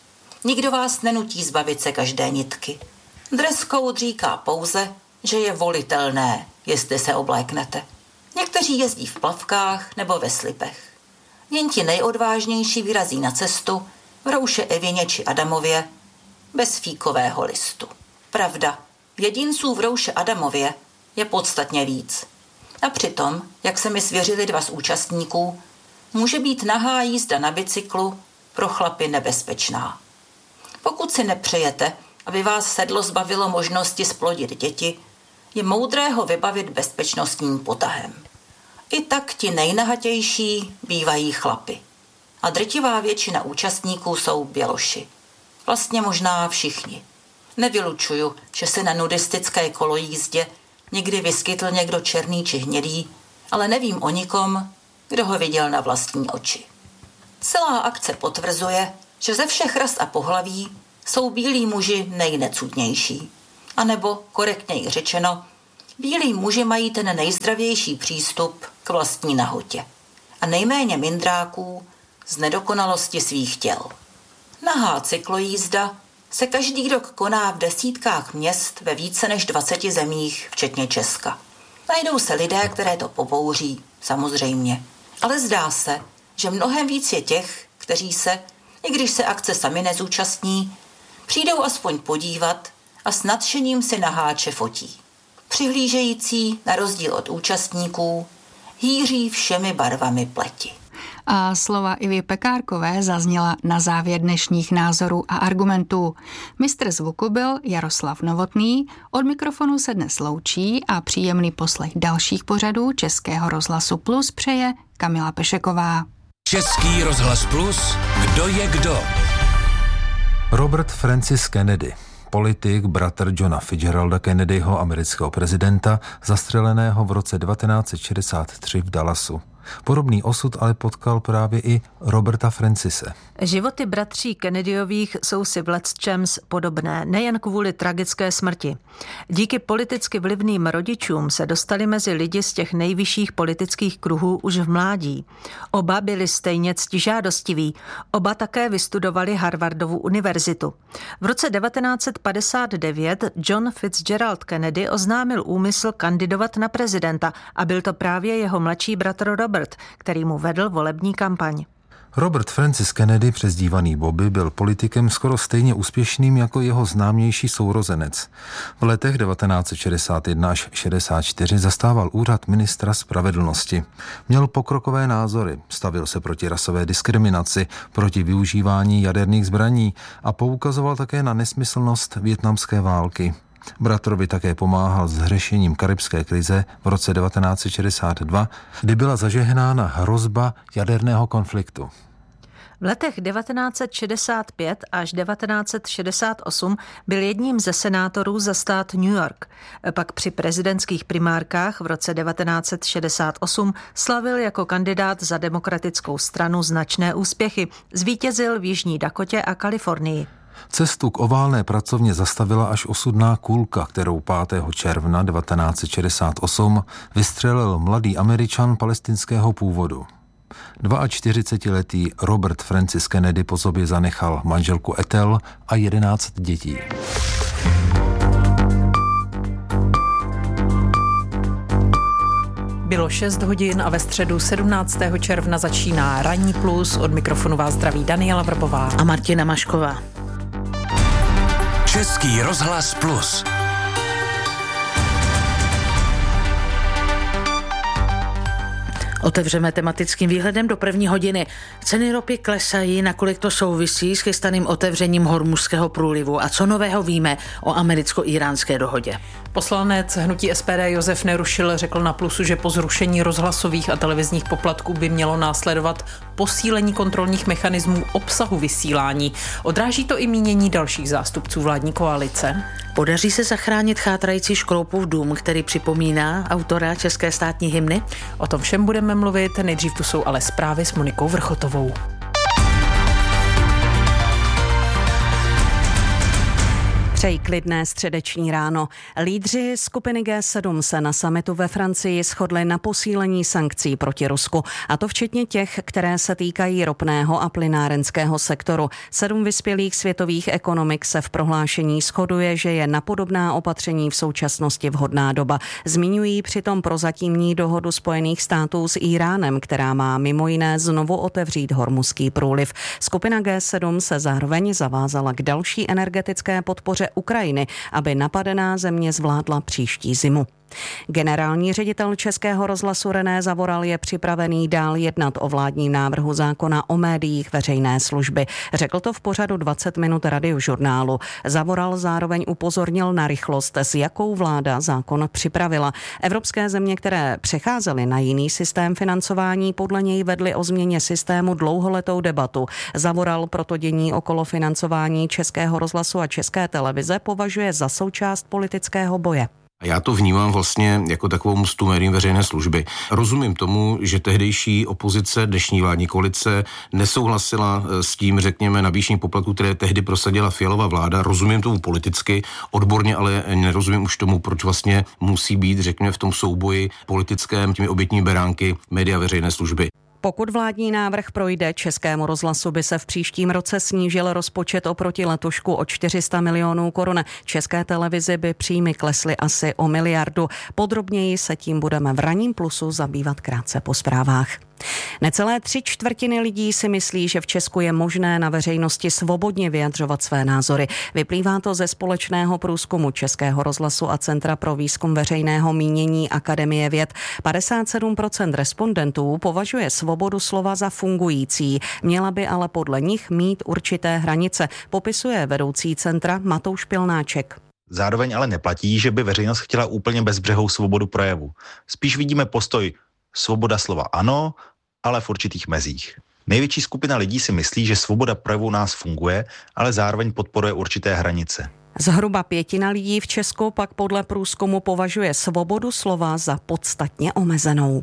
Nikdo vás nenutí zbavit se každé nitky. Dress code říká pouze, že je volitelné, jestli se obléknete. Někteří jezdí v plavkách nebo ve slipech. Jen ti nejodvážnější vyrazí na cestu v rouše Evině či Adamově bez fíkového listu. Pravda, jedinců v rouše Adamově je podstatně víc. A přitom, jak se mi svěřili dva z účastníků, může být nahá jízda na bicyklu pro chlapy nebezpečná. Pokud si nepřejete, aby vás sedlo zbavilo možnosti splodit děti, je moudré ho vybavit bezpečnostním potahem. I tak ti nejnahatější bývají chlapy. A drtivá většina účastníků jsou běloši. Vlastně možná všichni. Nevylučuju, že se na nudistické kolojízdě někdy vyskytl někdo černý či hnědý, ale nevím o nikom, kdo ho viděl na vlastní oči. Celá akce potvrzuje, že ze všech ras a pohlaví jsou bílí muži nejnecudnější. A nebo, korektněji řečeno, bílí muži mají ten nejzdravější přístup k vlastní nahotě a nejméně mindráků z nedokonalosti svých těl. Nahá cyklojízda se každý rok koná v desítkách měst ve více než dvaceti zemích, včetně Česka. Najdou se lidé, které to pobouří, samozřejmě. Ale zdá se, že mnohem víc je těch, kteří se, i když se akce sami nezúčastní, přijdou aspoň podívat a s nadšením si na háče fotí. Přihlížející, na rozdíl od účastníků, hýří všemi barvami pleti. A slova Ivy Pekárkové zazněla na závěr dnešních názorů a argumentů. Mistr zvuku byl Jaroslav Novotný, od mikrofonu se dnes loučí a příjemný poslech dalších pořadů Českého rozhlasu Plus přeje Kamila Pešeková. Český rozhlas Plus, kdo je kdo? Robert Francis Kennedy, politik, bratr Johna Fitzgeralda Kennedyho, amerického prezidenta, zastřeleného v roce devatenáct set šedesát tři v Dallasu. Podobný osud ale potkal právě i Roberta Francise. Životy bratří Kennedyových jsou si v lecčems podobné, nejen kvůli tragické smrti. Díky politicky vlivným rodičům se dostali mezi lidi z těch nejvyšších politických kruhů už v mládí. Oba byli stejně ctižádostiví, oba také vystudovali Harvardovu univerzitu. V roce devatenáct set padesát devět John Fitzgerald Kennedy oznámil úmysl kandidovat na prezidenta a byl to právě jeho mladší bratr Robert, který mu vedl volební kampaň. Robert Francis Kennedy, přezdívaný Bobby, byl politikem skoro stejně úspěšným jako jeho známější sourozenec. V letech devatenáct set šedesát jedna až šedesát čtyři zastával úřad ministra spravedlnosti. Měl pokrokové názory, stavil se proti rasové diskriminaci, proti využívání jaderných zbraní a poukazoval také na nesmyslnost vietnamské války. Bratrovi také pomáhal s řešením karibské krize v roce devatenáct set šedesát dva, kdy byla zažehnána hrozba jaderného konfliktu. V letech devatenáct set šedesát pět až devatenáct set šedesát osm byl jedním ze senátorů za stát New York. Pak při prezidentských primárkách v roce devatenáct set šedesát osm slavil jako kandidát za demokratickou stranu značné úspěchy. Zvítězil v Jižní Dakotě a Kalifornii. Cestu k oválné pracovně zastavila až osudná kulka, kterou pátého června devatenáct set šedesát osm vystřelil mladý Američan palestinského původu. čtyřicetiletý Robert Francis Kennedy po sobě zanechal manželku Ethel a jedenáct dětí. Bylo šest hodin a ve středu sedmnáctého června začíná Ranní plus. Od mikrofonu vás zdraví Daniela Vrbová a Martina Mašková. Český rozhlas Plus. Otevřeme tematickým výhledem do první hodiny. Ceny ropy klesají, nakolik to souvisí s chystaným otevřením Hormuzského průlivu a co nového víme o americko-íránské dohodě. Poslanec hnutí S P D Josef Nerušil řekl na Plusu, že po zrušení rozhlasových a televizních poplatků by mělo následovat posílení kontrolních mechanismů obsahu vysílání. Odráží to i mínění dalších zástupců vládní koalice. Podaří se zachránit chátrající Škroupův dům, který připomíná autora české státní hymny? O tom všem budeme mluvit, nejdřív tu jsou ale zprávy s Monikou Vrchotovou. Přeji klidné středeční ráno. Lídři skupiny G sedm se na summitu ve Francii shodli na posílení sankcí proti Rusku, a to včetně těch, které se týkají ropného a plynárenského sektoru. Sedm vyspělých světových ekonomik se v prohlášení shoduje, že je na podobná opatření v současnosti vhodná doba. Zmiňují přitom prozatímní dohodu Spojených států s Íránem, která má mimo jiné znovu otevřít Hormuzský průliv. Skupina G sedm se zároveň zavázala k další energetické podpoře Ukrajiny, aby napadená země zvládla příští zimu. Generální ředitel Českého rozhlasu René Zavoral je připravený dál jednat o vládním návrhu zákona o médiích veřejné služby. Řekl to v pořadu dvacet minut radiožurnálu. Zavoral zároveň upozornil na rychlost, s jakou vláda zákon připravila. Evropské země, které přecházely na jiný systém financování, podle něj vedly o změně systému dlouholetou debatu. Zavoral proto dění okolo financování Českého rozhlasu a České televize považuje za součást politického boje. Já to vnímám vlastně jako takovou mstu médiím veřejné služby. Rozumím tomu, že tehdejší opozice, dnešní vládní koalice nesouhlasila s tím, řekněme, navýšení poplatku, které tehdy prosadila Fialova vláda. Rozumím tomu politicky, odborně, ale nerozumím už tomu, proč vlastně musí být, řekněme, v tom souboji politickém těmi obětními beránky média veřejné služby. Pokud vládní návrh projde, Českému rozhlasu by se v příštím roce snížil rozpočet oproti letošku o čtyři sta milionů korun. České televizi by příjmy klesly asi o miliardu. Podrobněji se tím budeme v ranním plusu zabývat krátce po zprávách. Necelé tři čtvrtiny lidí si myslí, že v Česku je možné na veřejnosti svobodně vyjadřovat své názory. Vyplývá to ze společného průzkumu Českého rozhlasu a Centra pro výzkum veřejného mínění Akademie věd. padesát sedm procent respondentů považuje svobodu slova za fungující. Měla by ale podle nich mít určité hranice, popisuje vedoucí centra Matouš Pilnáček. Zároveň ale neplatí, že by veřejnost chtěla úplně bezbřehou svobodu projevu. Spíš vidíme postoj svoboda slova ano, ale v určitých mezích. Největší skupina lidí si myslí, že svoboda projevu u nás funguje, ale zároveň podporuje určité hranice. Zhruba pětina lidí v Česku pak podle průzkumu považuje svobodu slova za podstatně omezenou.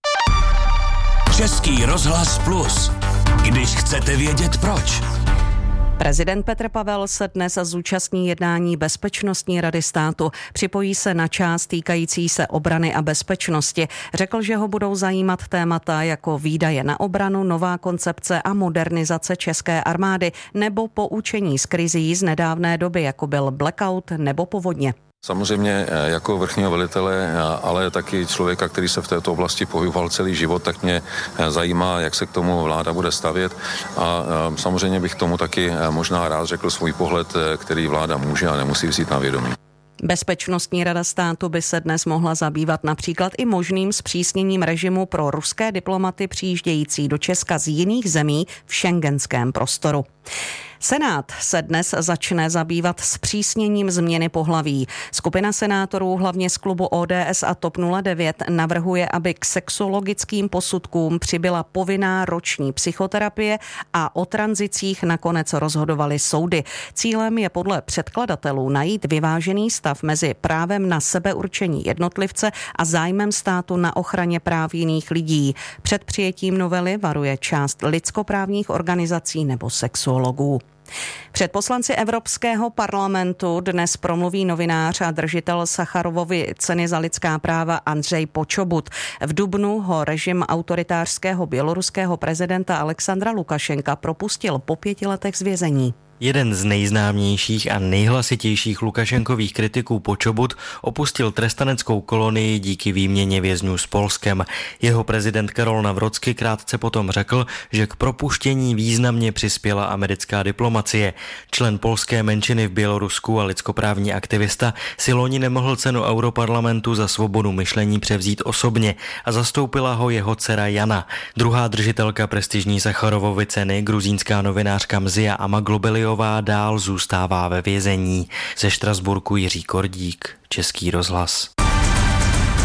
Český rozhlas Plus. Když chcete vědět proč. Prezident Petr Pavel se dnes zúčastní jednání Bezpečnostní rady státu. Připojí se na část týkající se obrany a bezpečnosti. Řekl, že ho budou zajímat témata jako výdaje na obranu, nová koncepce a modernizace české armády nebo poučení z krizí z nedávné doby, jako byl blackout nebo povodně. Samozřejmě jako vrchního velitele, ale taky člověka, který se v této oblasti pohyboval celý život, tak mě zajímá, jak se k tomu vláda bude stavět, a samozřejmě bych tomu taky možná rád řekl svůj pohled, který vláda může a nemusí vzít na vědomí. Bezpečnostní rada státu by se dnes mohla zabývat například i možným zpřísněním režimu pro ruské diplomaty přijíždějící do Česka z jiných zemí v schengenském prostoru. Senát se dnes začne zabývat zpřísněním změny pohlaví. Skupina senátorů, hlavně z klubu O D S a T O P nula devět, navrhuje, aby k sexuologickým posudkům přibyla povinná roční psychoterapie a o tranzicích nakonec rozhodovaly soudy. Cílem je podle předkladatelů najít vyvážený stav mezi právem na sebeurčení jednotlivce a zájmem státu na ochraně práv jiných lidí. Před přijetím novely varuje část lidskoprávních organizací nebo sexuologů. Před poslanci Evropského parlamentu dnes promluví novinář a držitel Sacharovovy ceny za lidská práva Andřej Počobut. V dubnu ho režim autoritářského běloruského prezidenta Alexandra Lukašenka propustil po pěti letech z vězení. Jeden z nejznámějších a nejhlasitějších Lukašenkových kritiků Počobut opustil trestaneckou kolonii díky výměně vězňů s Polskem. Jeho prezident Karol Nawrocki krátce potom řekl, že k propuštění významně přispěla americká diplomacie. Člen polské menšiny v Bělorusku a lidskoprávní aktivista si loni nemohl cenu Europarlamentu za svobodu myšlení převzít osobně a zastoupila ho jeho dcera Jana. Druhá držitelka prestižní Sacharovovy ceny, gruzínská novinářka Mzia Amaglobeli, dál zůstává ve vězení. Ze Štrasburku Jiří Kordík, Český rozhlas.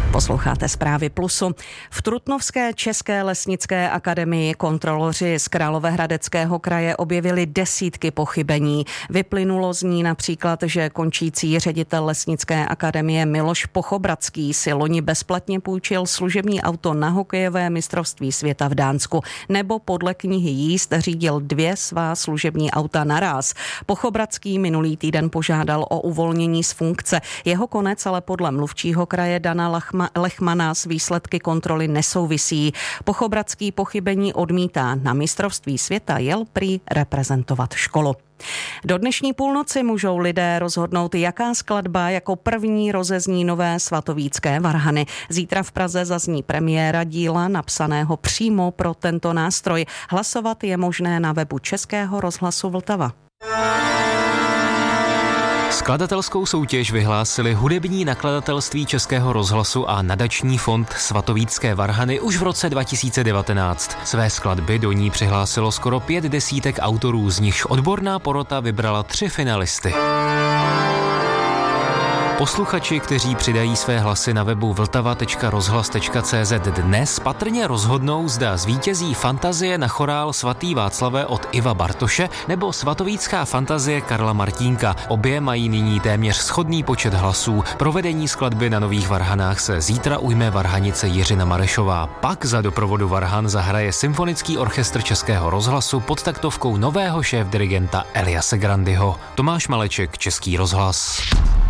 Posloucháte Zprávy Plusu. V Trutnovské české lesnické akademii kontroloři z Královéhradeckého kraje objevili desítky pochybení. Vyplynulo z ní například, že končící ředitel lesnické akademie Miloš Pochobradský si loni bezplatně půjčil služební auto na hokejové mistrovství světa v Dánsku, nebo podle knihy jízd řídil dvě svá služební auta naráz. Pochobradský minulý týden požádal o uvolnění z funkce. Jeho konec ale podle mluvčího kraje Dana Lachma Lechmana s výsledky kontroly nesouvisí. Pochobradský pochybení odmítá. Na mistrovství světa jel prý reprezentovat školu. Do dnešní půlnoci můžou lidé rozhodnout, jaká skladba jako první rozezní nové svatovícké varhany. Zítra v Praze zazní premiéra díla napsaného přímo pro tento nástroj. Hlasovat je možné na webu Českého rozhlasu Vltava. Skladatelskou soutěž vyhlásili hudební nakladatelství Českého rozhlasu a nadační fond Svatovícké varhany už v roce dva tisíce devatenáct. Své skladby do ní přihlásilo skoro pět desítek autorů, z nichž odborná porota vybrala tři finalisty. Posluchači, kteří přidají své hlasy na webu vltava tečka rozhlas tečka cé zet dnes patrně rozhodnou, zda zvítězí Fantazie na chorál Svatý Václavé od Iva Bartoše nebo Svatovícká fantazie Karla Martínka. Obě mají nyní téměř shodný počet hlasů. Provedení skladby na nových varhanách se zítra ujme varhanice Jiřina Marešová. Pak za doprovodu varhan zahraje Symfonický orchestr Českého rozhlasu pod taktovkou nového šéfdirigenta Eliase Grandyho. Tomáš Maleček, Český rozhlas.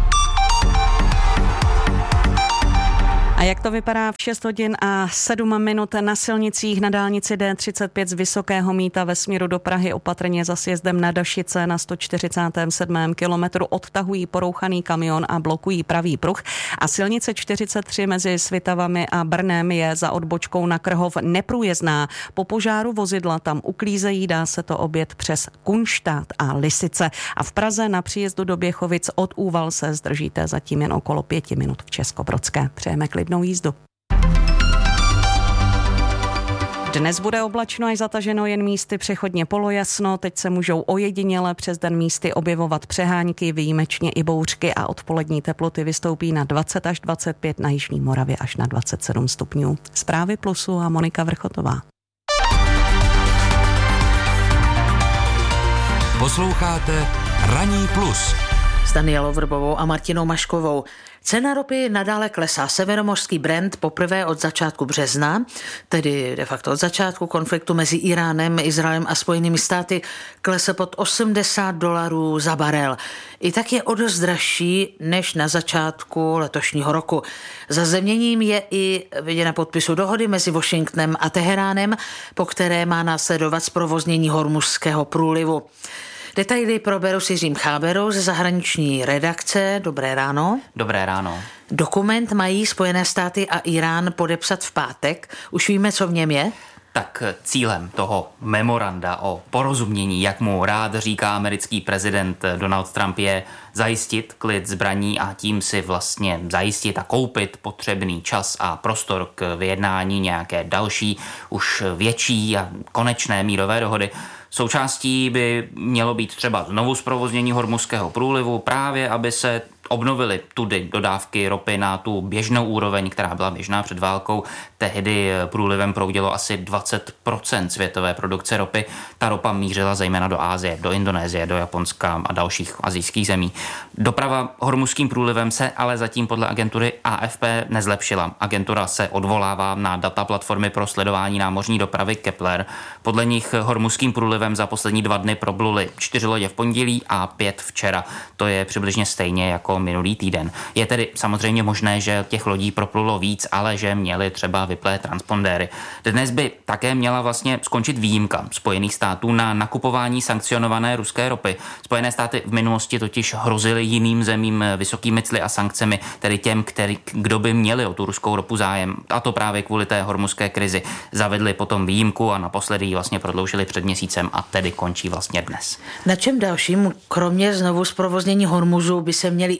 A jak to vypadá v šest hodin a sedm minut na silnicích? Na dálnici D třicet pět z Vysokého Mýta ve směru do Prahy opatrně za sjezdem na Dašice na sto čtyřicátém sedmém kilometru odtahují porouchaný kamion a blokují pravý pruh. A silnice čtyřicet tři mezi Svitavami a Brnem je za odbočkou na Krhov neprůjezdná. Po požáru vozidla tam uklízejí, dá se to objet přes Kunštát a Lisice. A v Praze na příjezdu do Běchovic od Úval se zdržíte zatím jen okolo pěti minut v Českobrodské. Přejeme klidnou jízdu. Dnes bude oblačno až zataženo, jen místy přechodně polojasno. Teď se můžou ojediněle přes den místy objevovat přehánky, výjimečně i bouřky a odpolední teploty vystoupí na dvacet až dvacet pět, na jižní Moravě až na dvacet sedm stupňů. Zprávy Plusu a Monika Vrchotová. Posloucháte Ranní plus s Danielou Vrbovou a Martinou Maškovou. Cena ropy nadále klesá. Severomořský Brent poprvé od začátku března, tedy de facto od začátku konfliktu mezi Iránem, Izraelem a Spojenými státy, klesl pod osmdesát dolarů za barel. I tak je o dost dražší než na začátku letošního roku. Zazemněním je i vidět na podpisu dohody mezi Washingtonem a Teheránem, po které má následovat zprovoznění Hormuzského průlivu. Detaily proberu s Jiřím Cháberou ze zahraniční redakce. Dobré ráno. Dobré ráno. Dokument mají Spojené státy a Irán podepsat v pátek. Už víme, co v něm je? Tak cílem toho memoranda o porozumění, jak mu rád říká americký prezident Donald Trump, je zajistit klid zbraní a tím si vlastně zajistit a koupit potřebný čas a prostor k vyjednání nějaké další, už větší a konečné mírové dohody. Součástí by mělo být třeba znovu zprovoznění Hormuzského průlivu, právě aby se obnovily tudy dodávky ropy na tu běžnou úroveň, která byla běžná před válkou. Tehdy průlivem proudilo asi dvacet procent světové produkce ropy. Ta ropa mířila zejména do Asie, do Indonésie, do Japonska a dalších asijských zemí. Doprava Hormuzským průlivem se ale zatím podle agentury A F P nezlepšila. Agentura se odvolává na data platformy pro sledování námořní dopravy Kepler. Podle nich Hormuzským průlivem za poslední dva dny probluly čtyři lodě v pondělí a pět včera. To je přibližně stejně jako minulý týden. Je tedy samozřejmě možné, že těch lodí proplulo víc, ale že měli třeba vyplé transpondéry. Dnes by také měla vlastně skončit výjimka Spojených států na nakupování sankcionované ruské ropy. Spojené státy v minulosti totiž hrozily jiným zemím vysokými cly a sankcemi, tedy těm, který, kdo by měli o tu ruskou ropu zájem. A to právě kvůli té hormuzské krizi. Zavedli potom výjimku a naposledy ji vlastně prodloužili před měsícem a tedy končí vlastně dnes. Na čem dalším, kromě znovu zprovoznění Hormuzu, by se měli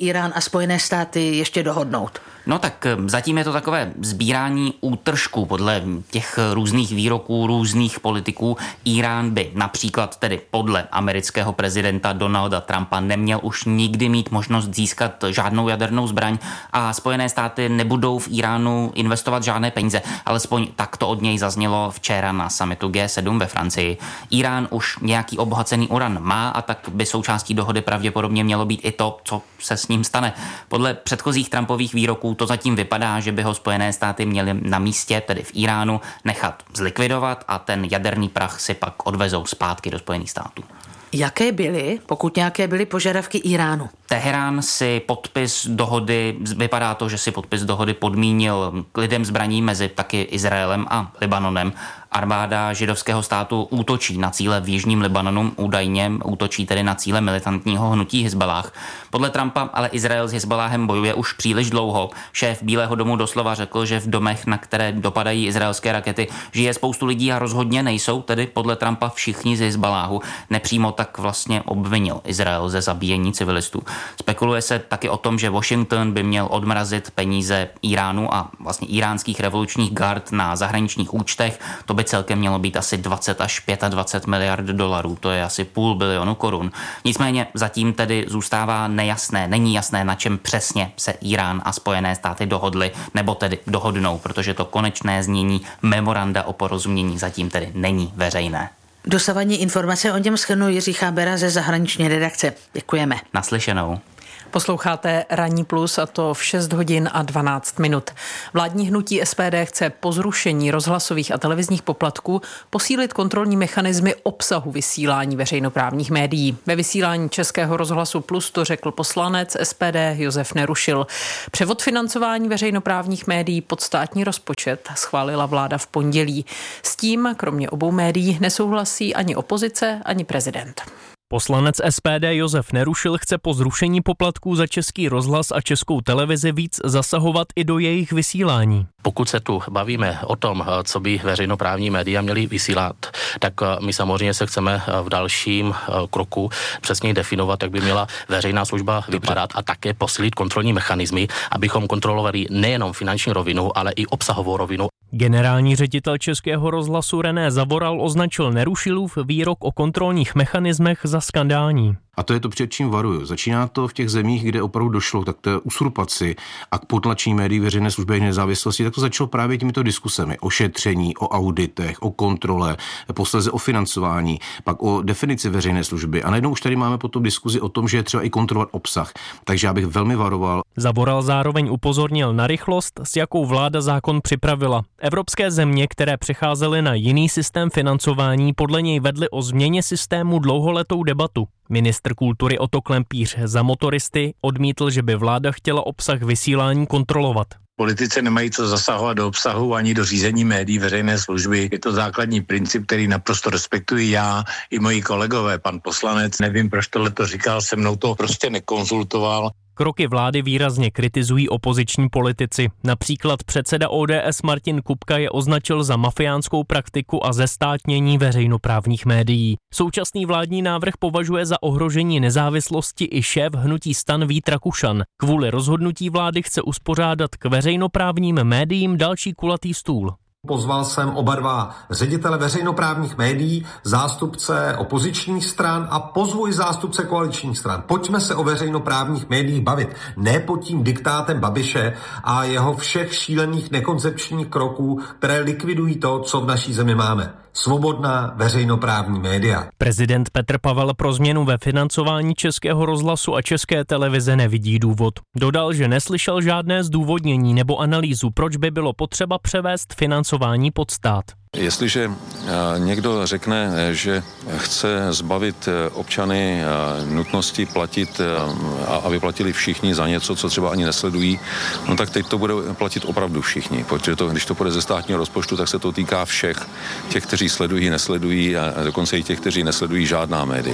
Irán a Spojené státy ještě dohodnout? No tak zatím je to takové sbírání útržků podle těch různých výroků různých politiků. Irán by například tedy podle amerického prezidenta Donalda Trumpa neměl už nikdy mít možnost získat žádnou jadernou zbraň a Spojené státy nebudou v Iránu investovat žádné peníze. Alespoň tak to od něj zaznělo včera na summitu G sedm ve Francii. Irán už nějaký obohacený uran má a tak by součástí dohody pravděpodobně mělo být i to, co se s ním stane. Podle předchozích Trumpových výroků to zatím vypadá, že by ho Spojené státy měly na místě, tedy v Iránu, nechat zlikvidovat a ten jaderný prach si pak odvezou zpátky do Spojených států. Jaké byly, pokud nějaké byly požadavky Iránu? Teherán si podpis dohody, vypadá to, že si podpis dohody podmínil klidem zbraní mezi taky Izraelem a Libanonem. Armáda židovského státu útočí na cíle v jižním Libanonu, údajně útočí tedy na cíle militantního hnutí Hizballáh. Podle Trumpa ale Izrael s Hizballáhem bojuje už příliš dlouho. Šéf Bílého domu doslova řekl, že v domech, na které dopadají izraelské rakety, žije spoustu lidí a rozhodně nejsou tedy podle Trumpa všichni z Hizballáhu. Nepřímo tak vlastně obvinil Izrael ze zabíjení civilistů. Spekuluje se taky o tom, že Washington by měl odmrazit peníze Iránu a vlastně iránských revolučních gard na zahraničních účtech. To by celkem mělo být asi dvacet až dvacet pět miliard dolarů, to je asi půl bilionu korun. Nicméně zatím tedy zůstává nejasné, není jasné, na čem přesně se Irán a Spojené státy dohodly, nebo tedy dohodnou, protože to konečné znění memoranda o porozumění zatím tedy není veřejné. Dosavadní informace o něm shrnul Jiří Chábera ze zahraniční redakce. Děkujeme. Naslyšenou. Posloucháte Ranní plus a to v šest hodin a dvanáct minut. Vládní hnutí S P D chce po zrušení rozhlasových a televizních poplatků posílit kontrolní mechanismy obsahu vysílání veřejnoprávních médií. Ve vysílání Českého rozhlasu Plus to řekl poslanec S P D Josef Nerušil. Převod financování veřejnoprávních médií pod státní rozpočet schválila vláda v pondělí. S tím, kromě obou médií, nesouhlasí ani opozice, ani prezident. Poslanec S P D Josef Nerušil chce po zrušení poplatků za Český rozhlas a Českou televizi víc zasahovat i do jejich vysílání. Pokud se tu bavíme o tom, co by veřejnoprávní média měly vysílat, tak my samozřejmě se chceme v dalším kroku přesně definovat, jak by měla veřejná služba vypadat a také posílit kontrolní mechanismy, abychom kontrolovali nejenom finanční rovinu, ale i obsahovou rovinu. Generální ředitel Českého rozhlasu René Zavoral označil Nerušilův výrok o kontrolních mechanismech za skandální. A to je to, před čím varuju. Začíná to v těch zemích, kde opravdu došlo tak té usurpaci a k potlačení médií veřejné služby a nezávislosti, tak to začalo právě těmito diskusemi o šetření, o auditech, o kontrole, posléze o financování, pak o definici veřejné služby. A najednou už tady máme potom diskuzi o tom, že je třeba i kontrolovat obsah. Takže já bych velmi varoval. Zavoral zároveň upozornil na rychlost, s jakou vláda zákon připravila. Evropské země, které přecházely na jiný systém financování, podle něj vedly o změně systému dlouholetou debatu. Ministr kultury Otto Klempíř za Motoristy odmítl, že by vláda chtěla obsah vysílání kontrolovat. Politici nemají co zasahovat do obsahu ani do řízení médií veřejné služby. Je to základní princip, který naprosto respektuji já i moji kolegové. Pan poslanec, nevím, proč tohle to říkal, se mnou to prostě nekonzultoval. Kroky vlády výrazně kritizují opoziční politici. Například předseda O D S Martin Kupka je označil za mafiánskou praktiku a zestátnění veřejnoprávních médií. Současný vládní návrh považuje za ohrožení nezávislosti i šéf hnutí STAN Vít Rakušan. Kvůli rozhodnutí vlády chce uspořádat k veřejnoprávním médiím další kulatý stůl. Pozval jsem oba dva ředitele veřejnoprávních médií, zástupce opozičních stran a pozvu i zástupce koaličních stran. Pojďme se o veřejnoprávních médiích bavit. Ne pod tím diktátem Babiše a jeho všech šílených nekoncepčních kroků, které likvidují to, co v naší zemi máme. Svobodná veřejnoprávní média. Prezident Petr Pavel pro změnu ve financování Českého rozhlasu a České televize nevidí důvod. Dodal, že neslyšel žádné zdůvodnění nebo analýzu, proč by bylo potřeba převést financování pod stát. Jestliže někdo řekne, že chce zbavit občany nutnosti platit, aby platili všichni za něco, co třeba ani nesledují, no tak teď to bude platit opravdu všichni, protože to, když to půjde ze státního rozpočtu, tak se to týká všech, těch, kteří sledují, nesledují a dokonce i těch, kteří nesledují žádná média.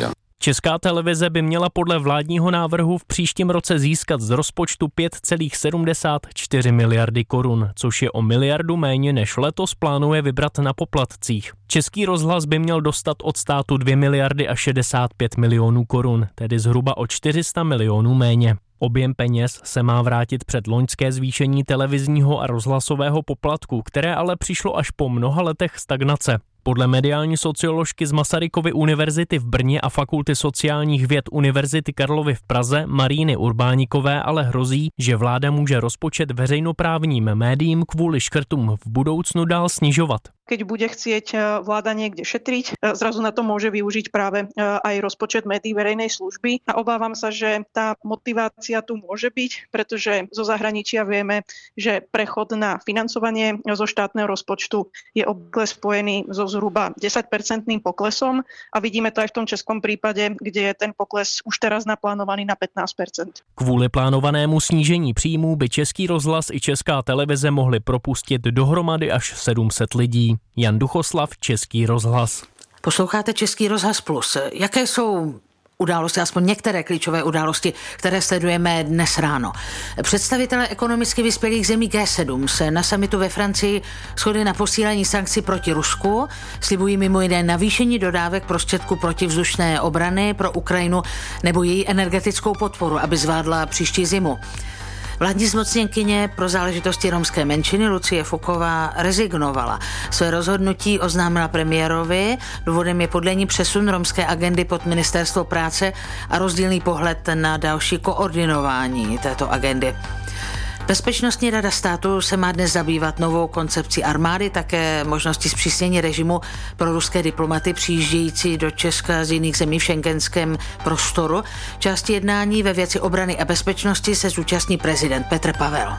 Česká televize by měla podle vládního návrhu v příštím roce získat z rozpočtu pět celá sedmdesát čtyři miliardy korun, což je o miliardu méně než letos plánuje vybrat na poplatcích. Český rozhlas by měl dostat od státu dvě miliardy a šedesát pět milionů korun, tedy zhruba o čtyři sta milionů méně. Objem peněz se má vrátit před loňské zvýšení televizního a rozhlasového poplatku, které ale přišlo až po mnoha letech stagnace. Podle mediální socioložky z Masarykovy univerzity v Brně a Fakulty sociálních věd Univerzity Karlovy v Praze Maríny Urbánikové ale hrozí, že vláda může rozpočet veřejnoprávním médiím kvůli škrtům v budoucnu dál snižovat. Keď bude chcieť vláda niekde šetriť, zrazu na to môže využiť práve aj rozpočet médií verejnej služby. A obávam sa, že tá motivácia tu môže byť, pretože zo zahraničia vieme, že prechod na financovanie zo štátneho rozpočtu je obvykle spojený so zhruba desaťpercentným poklesom a vidíme to aj v tom českom prípade, kde je ten pokles už teraz naplánovaný na pätnásť percent. Kvůli plánovanému snížení příjmů by Český rozhlas i Česká televize mohly propustit dohromady až sedm set lidí. Jan Duchoslav, Český rozhlas. Posloucháte Český rozhlas plus. Jaké jsou události, aspoň některé klíčové události, které sledujeme dnes ráno? Představitelé ekonomicky vyspělých zemí G sedm se na summitu ve Francii shodli na posílení sankcí proti Rusku. Slibují mimo jiné navýšení dodávek prostředků protivzdušné obrany pro Ukrajinu nebo její energetickou podporu, aby zvládla příští zimu. Vládní zmocněnkyně pro záležitosti romské menšiny Lucie Fuková rezignovala. Své rozhodnutí oznámila premiérovi. Důvodem je podle ní přesun romské agendy pod ministerstvo práce a rozdílný pohled na další koordinování této agendy. Bezpečnostní rada státu se má dnes zabývat novou koncepcí armády, také možností zpřísnění režimu pro ruské diplomaty přijíždějící do Česka z jiných zemí v schengenském prostoru. Části jednání ve věci obrany a bezpečnosti se zúčastní prezident Petr Pavel.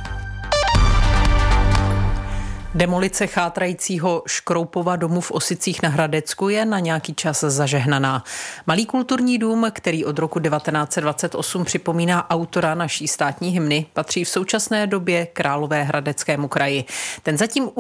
Demolice chátrajícího Škroupova domu v Osicích na Hradecku je na nějaký čas zažehnaná. Malý kulturní dům, který od roku devatenáct set dvacet osm připomíná autora naší státní hymny, patří v současné době Královéhradeckému kraji. Ten zatím